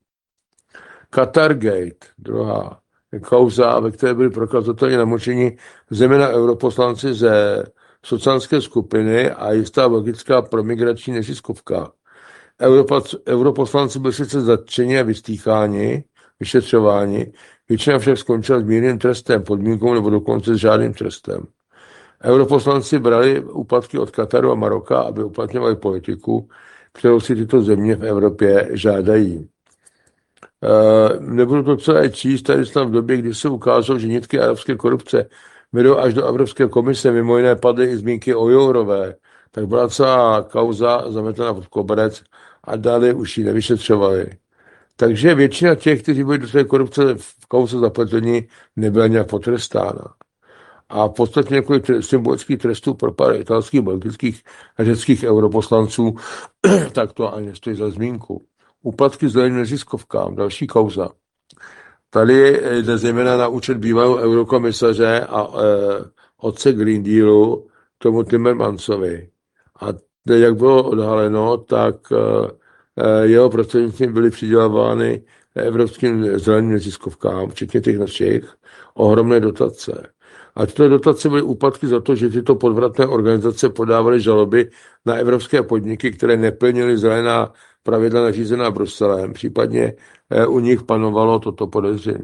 Speaker 2: Qatargate, druhá kauza, ve které byli prokazatelně namočeni zejména europoslanci ze sociálské skupiny a jistá belgická promigrační neziskovka. Europoslanci byli sice zatčeni a vystýcháni, vyšetřováni, většina však skončila s mírným trestem, podmínkou nebo dokonce s žádným trestem. Europoslanci brali úplatky od Kataru a Maroka, aby uplatňovali politiku, kterou si tyto země v Evropě žádají. E, nebudu to celé číst, tady jsem v době, kdy se ukázalo, že nitky arabské korupce vedou až do Evropské komise, mimo jiné padly i zmínky o Jourové, tak byla celá kauza zametena pod koberec a dále už ji nevyšetřovali. Takže většina těch, kteří byli do té korupce v kauze zapletení, nebyla nějak potrestána. A v podstatě několik symbolických trestů pro pár italských, belgických a řeckých europoslanců, tak to ani nestojí za zmínku. Úplatky zeleným neziskovkám, další kauza. Tady jde zejména na účet bývalého eurokomisaře a e, otce Green Dealu, tomu Timmermansovi. A jak bylo odhaleno, tak e, jeho prostřednictvím byly přidělovány evropským zeleným neziskovkám, včetně těch našich, ohromné dotace. A tyto dotace byly úplatky za to, že tyto podvratné organizace podávaly žaloby na evropské podniky, které neplnily zelená pravidla nařízená Bruselem, případně u nich panovalo toto podezření.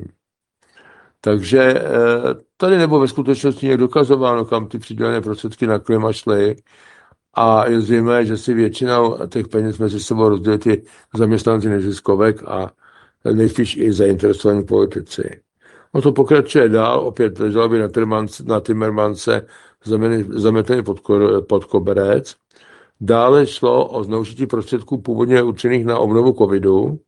Speaker 2: Takže tady nebo ve skutečnosti je dokazováno, kam ty přidělené prostředky na klima šly a je zřejmé, že si většina těch peněz mezi sebou rozdělí ty zaměstnanci neziskovek a nejspíš i zainteresovaní politici. No to pokračuje dál, opět žaloby na, na Timmermanse zameteny pod, pod koberec. Dále šlo o zneužití prostředků původně určených na obnovu covidu.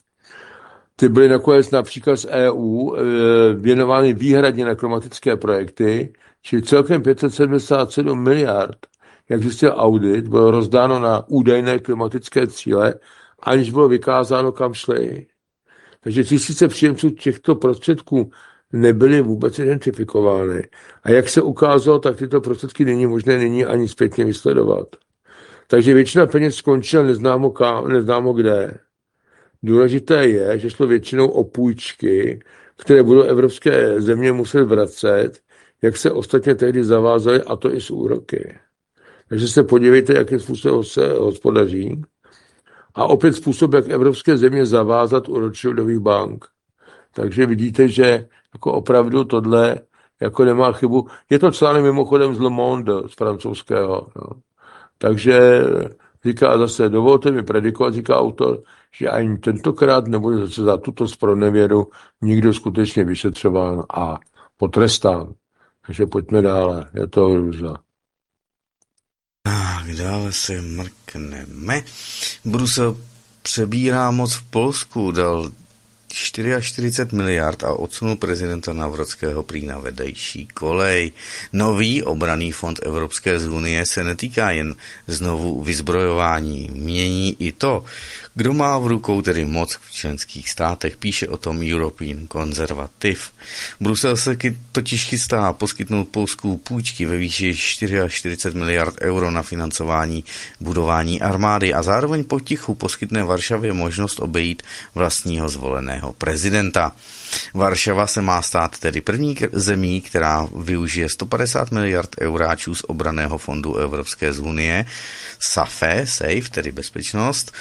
Speaker 2: Ty byly nakonec například z E U věnovány výhradně na klimatické projekty, čili celkem pět set sedmdesát sedm miliard, jak zjistil audit, bylo rozdáno na údajné klimatické cíle, aniž bylo vykázáno, kam šly. Takže tisíce příjemců těchto prostředků nebyly vůbec identifikovány. A jak se ukázalo, tak tyto prostředky není možné nyní ani zpětně vysledovat. Takže většina peněz skončila neznámo, kam, neznámo kde. Důležité je, že šlo většinou o půjčky, které budou evropské země muset vracet, jak se ostatně tehdy zavázali, a to i s úroky. Takže se podívejte, jakým způsobem se hospodaří. A opět způsob, jak evropské země zavázat u Rothschildových bank. Takže vidíte, že jako opravdu tohle jako nemá chybu. Je to článek mimochodem z Le Monde, z francouzského. No. Takže říká zase, dovolte mi predikovat, říká autor, že ani tentokrát nebude zase za tuto spronevěru nikdo skutečně vyšetřován a potrestán. Takže pojďme dále, je to hrůza.
Speaker 1: Tak dále se mrkneme. Brusel přebírá moc v Polsku, dal čtyřicet čtyři miliard a odsunul prezidenta Nawrockiho prý na vedlejší kolej. Nový obranný fond Evropské unie se netýká jen znovu vyzbrojování, mění i to, kdo má v rukou tedy moc v členských státech, píše o tom European Conservative. Brusel se totiž chystá poskytnout Polsku půjčky ve výši čtyřicet čtyři miliard euro na financování budování armády a zároveň potichu poskytne Varšavě možnost obejít vlastního zvoleného prezidenta. Varšava se má stát tedy první zemí, která využije sto padesát miliard euráčů z obranného fondu Evropské unie, SAFE, SAFE, tedy bezpečnost,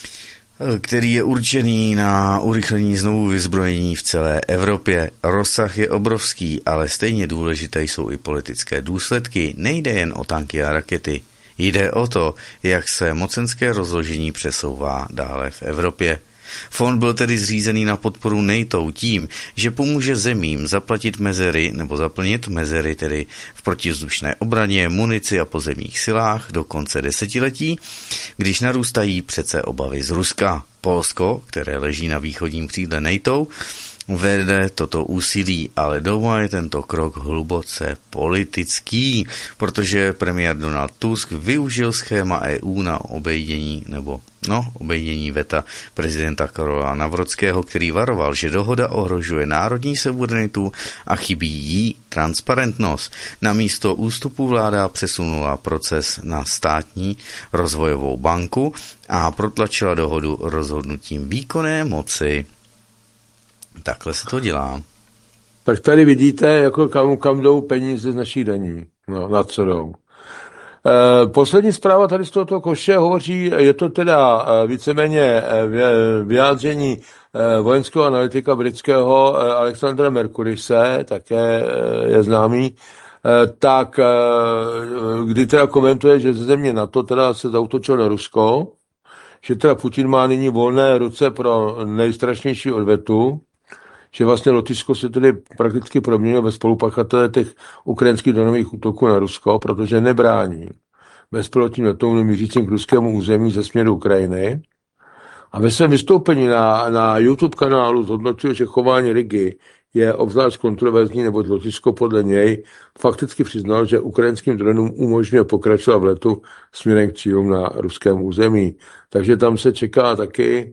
Speaker 1: který je určený na urychlení znovu vyzbrojení v celé Evropě. Rozsah je obrovský, ale stejně důležité jsou i politické důsledky. Nejde jen o tanky a rakety. Jde o to, jak se mocenské rozložení přesouvá dále v Evropě. Fond byl tedy zřízený na podporu NATO tím, že pomůže zemím zaplatit mezery nebo zaplnit mezery tedy v protivzdušné obraně, munici a pozemních silách do konce desetiletí, když narůstají přece obavy z Ruska. Polsko, které leží na východním křídle NATO, vede toto úsilí, ale doma je tento krok hluboce politický, protože premiér Donald Tusk využil schéma E U na obejdění nebo no, obejdění veta prezidenta Karola Nawrockiho, který varoval, že dohoda ohrožuje národní suverenitu a chybí jí transparentnost. Namísto ústupu vláda přesunula proces na státní rozvojovou banku a protlačila dohodu rozhodnutím výkonné moci. Takhle se to dělá.
Speaker 2: Tak tady vidíte, jako kam, kam jdou peníze z našich daní. No, na co jdou. E, poslední zpráva tady z tohoto koše hovoří, je to teda e, víceméně e, vyjádření e, vojenského analytika britského e, Alexandra Mercurise, také e, je známý, e, tak e, kdy teda komentuje, že ze země NATO teda se zaútočil na Rusko, že teda Putin má nyní volné ruce pro nejstrašnější odvetu, že vlastně Lotyšsko se tedy prakticky proměnilo ve spolupachatele těch ukrajinských dronových útoků na Rusko, protože nebrání bezpilotním letounům mířícím k ruskému území ze směru Ukrajiny. A ve svém vystoupení na, na YouTube kanálu zhodnotil, že chování Rigy je obzvlášť kontroverzní, neboť Lotyšsko podle něj fakticky přiznal, že ukrajinským dronům umožňuje pokračovat v letu směrem k cílům na ruském území. Takže tam se čeká taky,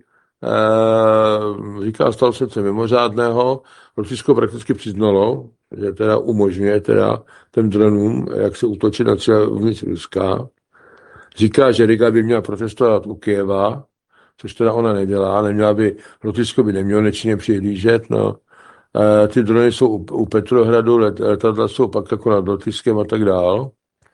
Speaker 2: e, říká, stalo se něco mimořádného. Lotyšsko prakticky přiznalo, že teda umožňuje teda těm dronům, jak se útočit na cíle uvnitř Ruska. Říká, že Riga by měla protestovat u Kyjeva, což teda ona nedělá, neměla by, Lotyšsko by nemělo nečinně přihlížet, no. E, ty drony jsou u, u Petrohradu, let, letadla jsou pak jako nad Lotyšskem a tak dál.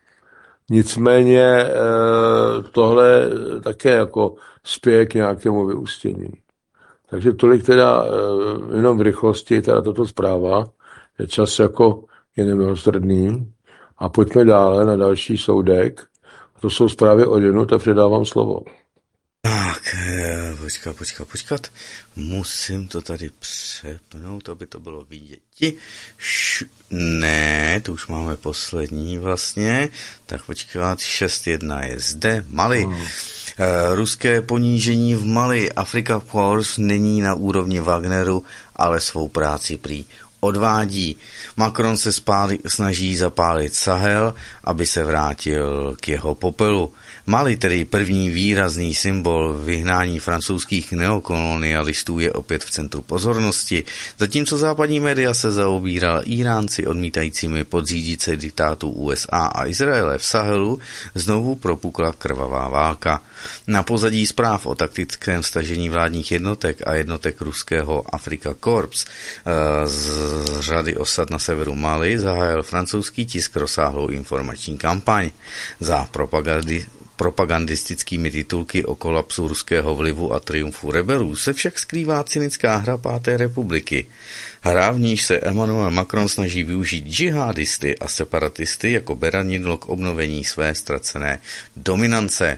Speaker 2: Nicméně e, tohle také jako spěje k nějakému vyústění. Takže tolik teda e, jenom v rychlosti, teda tato zpráva, je čas jako je nemilosrdný. A pojďme dále na další soudek. To jsou zprávy o Jenu, tak předávám slovo.
Speaker 1: Tak, počkat, počkat, počkat. Musím to tady přepnout, aby to bylo vidět. Š- ne, to už máme poslední vlastně. Tak počkat, šest jedna je zde. Mali. Hmm. Ruské ponížení v Mali. Afrika Force není na úrovni Wagneru, ale svou práci prý odvádí. Macron se spáli, snaží zapálit Sahel, aby se vrátil k jeho popelu. Mali, tedy první výrazný symbol vyhnání francouzských neokolonialistů, je opět v centru pozornosti, zatímco západní média se zaobírala Iránci odmítajícími podřídit se diktátu U S A a Izraele v Sahelu, znovu propukla krvavá válka. Na pozadí zpráv o taktickém stažení vládních jednotek a jednotek ruského Afrika Corps z řady osad na severu Mali zahájil francouzský tisk rozsáhlou informační kampaň. Za propagandy propagandistickými titulky o kolapsu ruského vlivu a triumfu rebelů se však skrývá cynická hra Páté republiky. Hra, v níž se Emmanuel Macron snaží využít džihadisty a separatisty jako beranidlo k obnovení své ztracené dominance.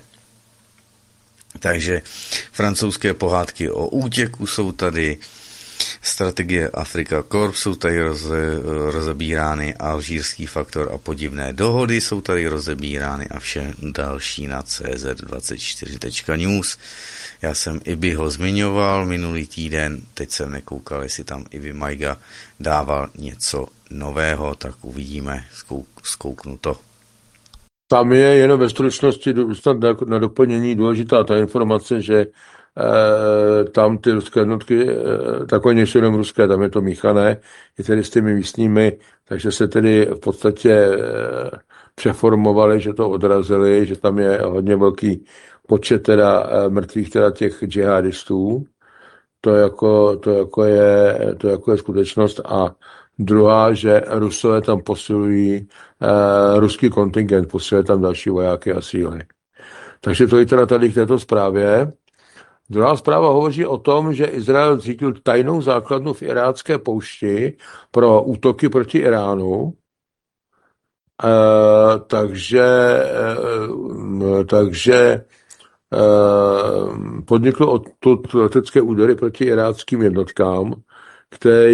Speaker 1: Takže francouzské pohádky o útěku jsou tady, strategie Afrika Corps jsou tady roze, rozebírány, alžírský faktor a podivné dohody jsou tady rozebírány a vše další na C Z dvacet čtyři tečka news. Já jsem Ibi ho zmiňoval minulý týden, teď jsem nekoukal, jestli tam Ibi Majga dával něco nového, tak uvidíme, zkouk, zkouknu to.
Speaker 2: Tam je jenom ve stručnosti snad na, na doplnění důležitá ta informace, že eh, tam ty ruské jednotky, eh, takové nejsou jenom ruské, tam je to míchané, i tedy s těmi místními, takže se tedy v podstatě eh, přeformovali, že to odrazili, že tam je hodně velký počet teda eh, mrtvých teda těch džihadistů. To jako, to jako je, to jako je skutečnost. A druhá, že Rusové tam posilují, eh, ruský kontingent posiluje tam další vojáky a síly. Takže to je teda tady k této zprávě. Druhá zpráva hovoří o tom, že Izrael zřídil tajnou základnu v irácké poušti pro útoky proti Iránu. Eh, takže eh, takže eh, podniklo odtud letecké údery proti iráckým jednotkám, které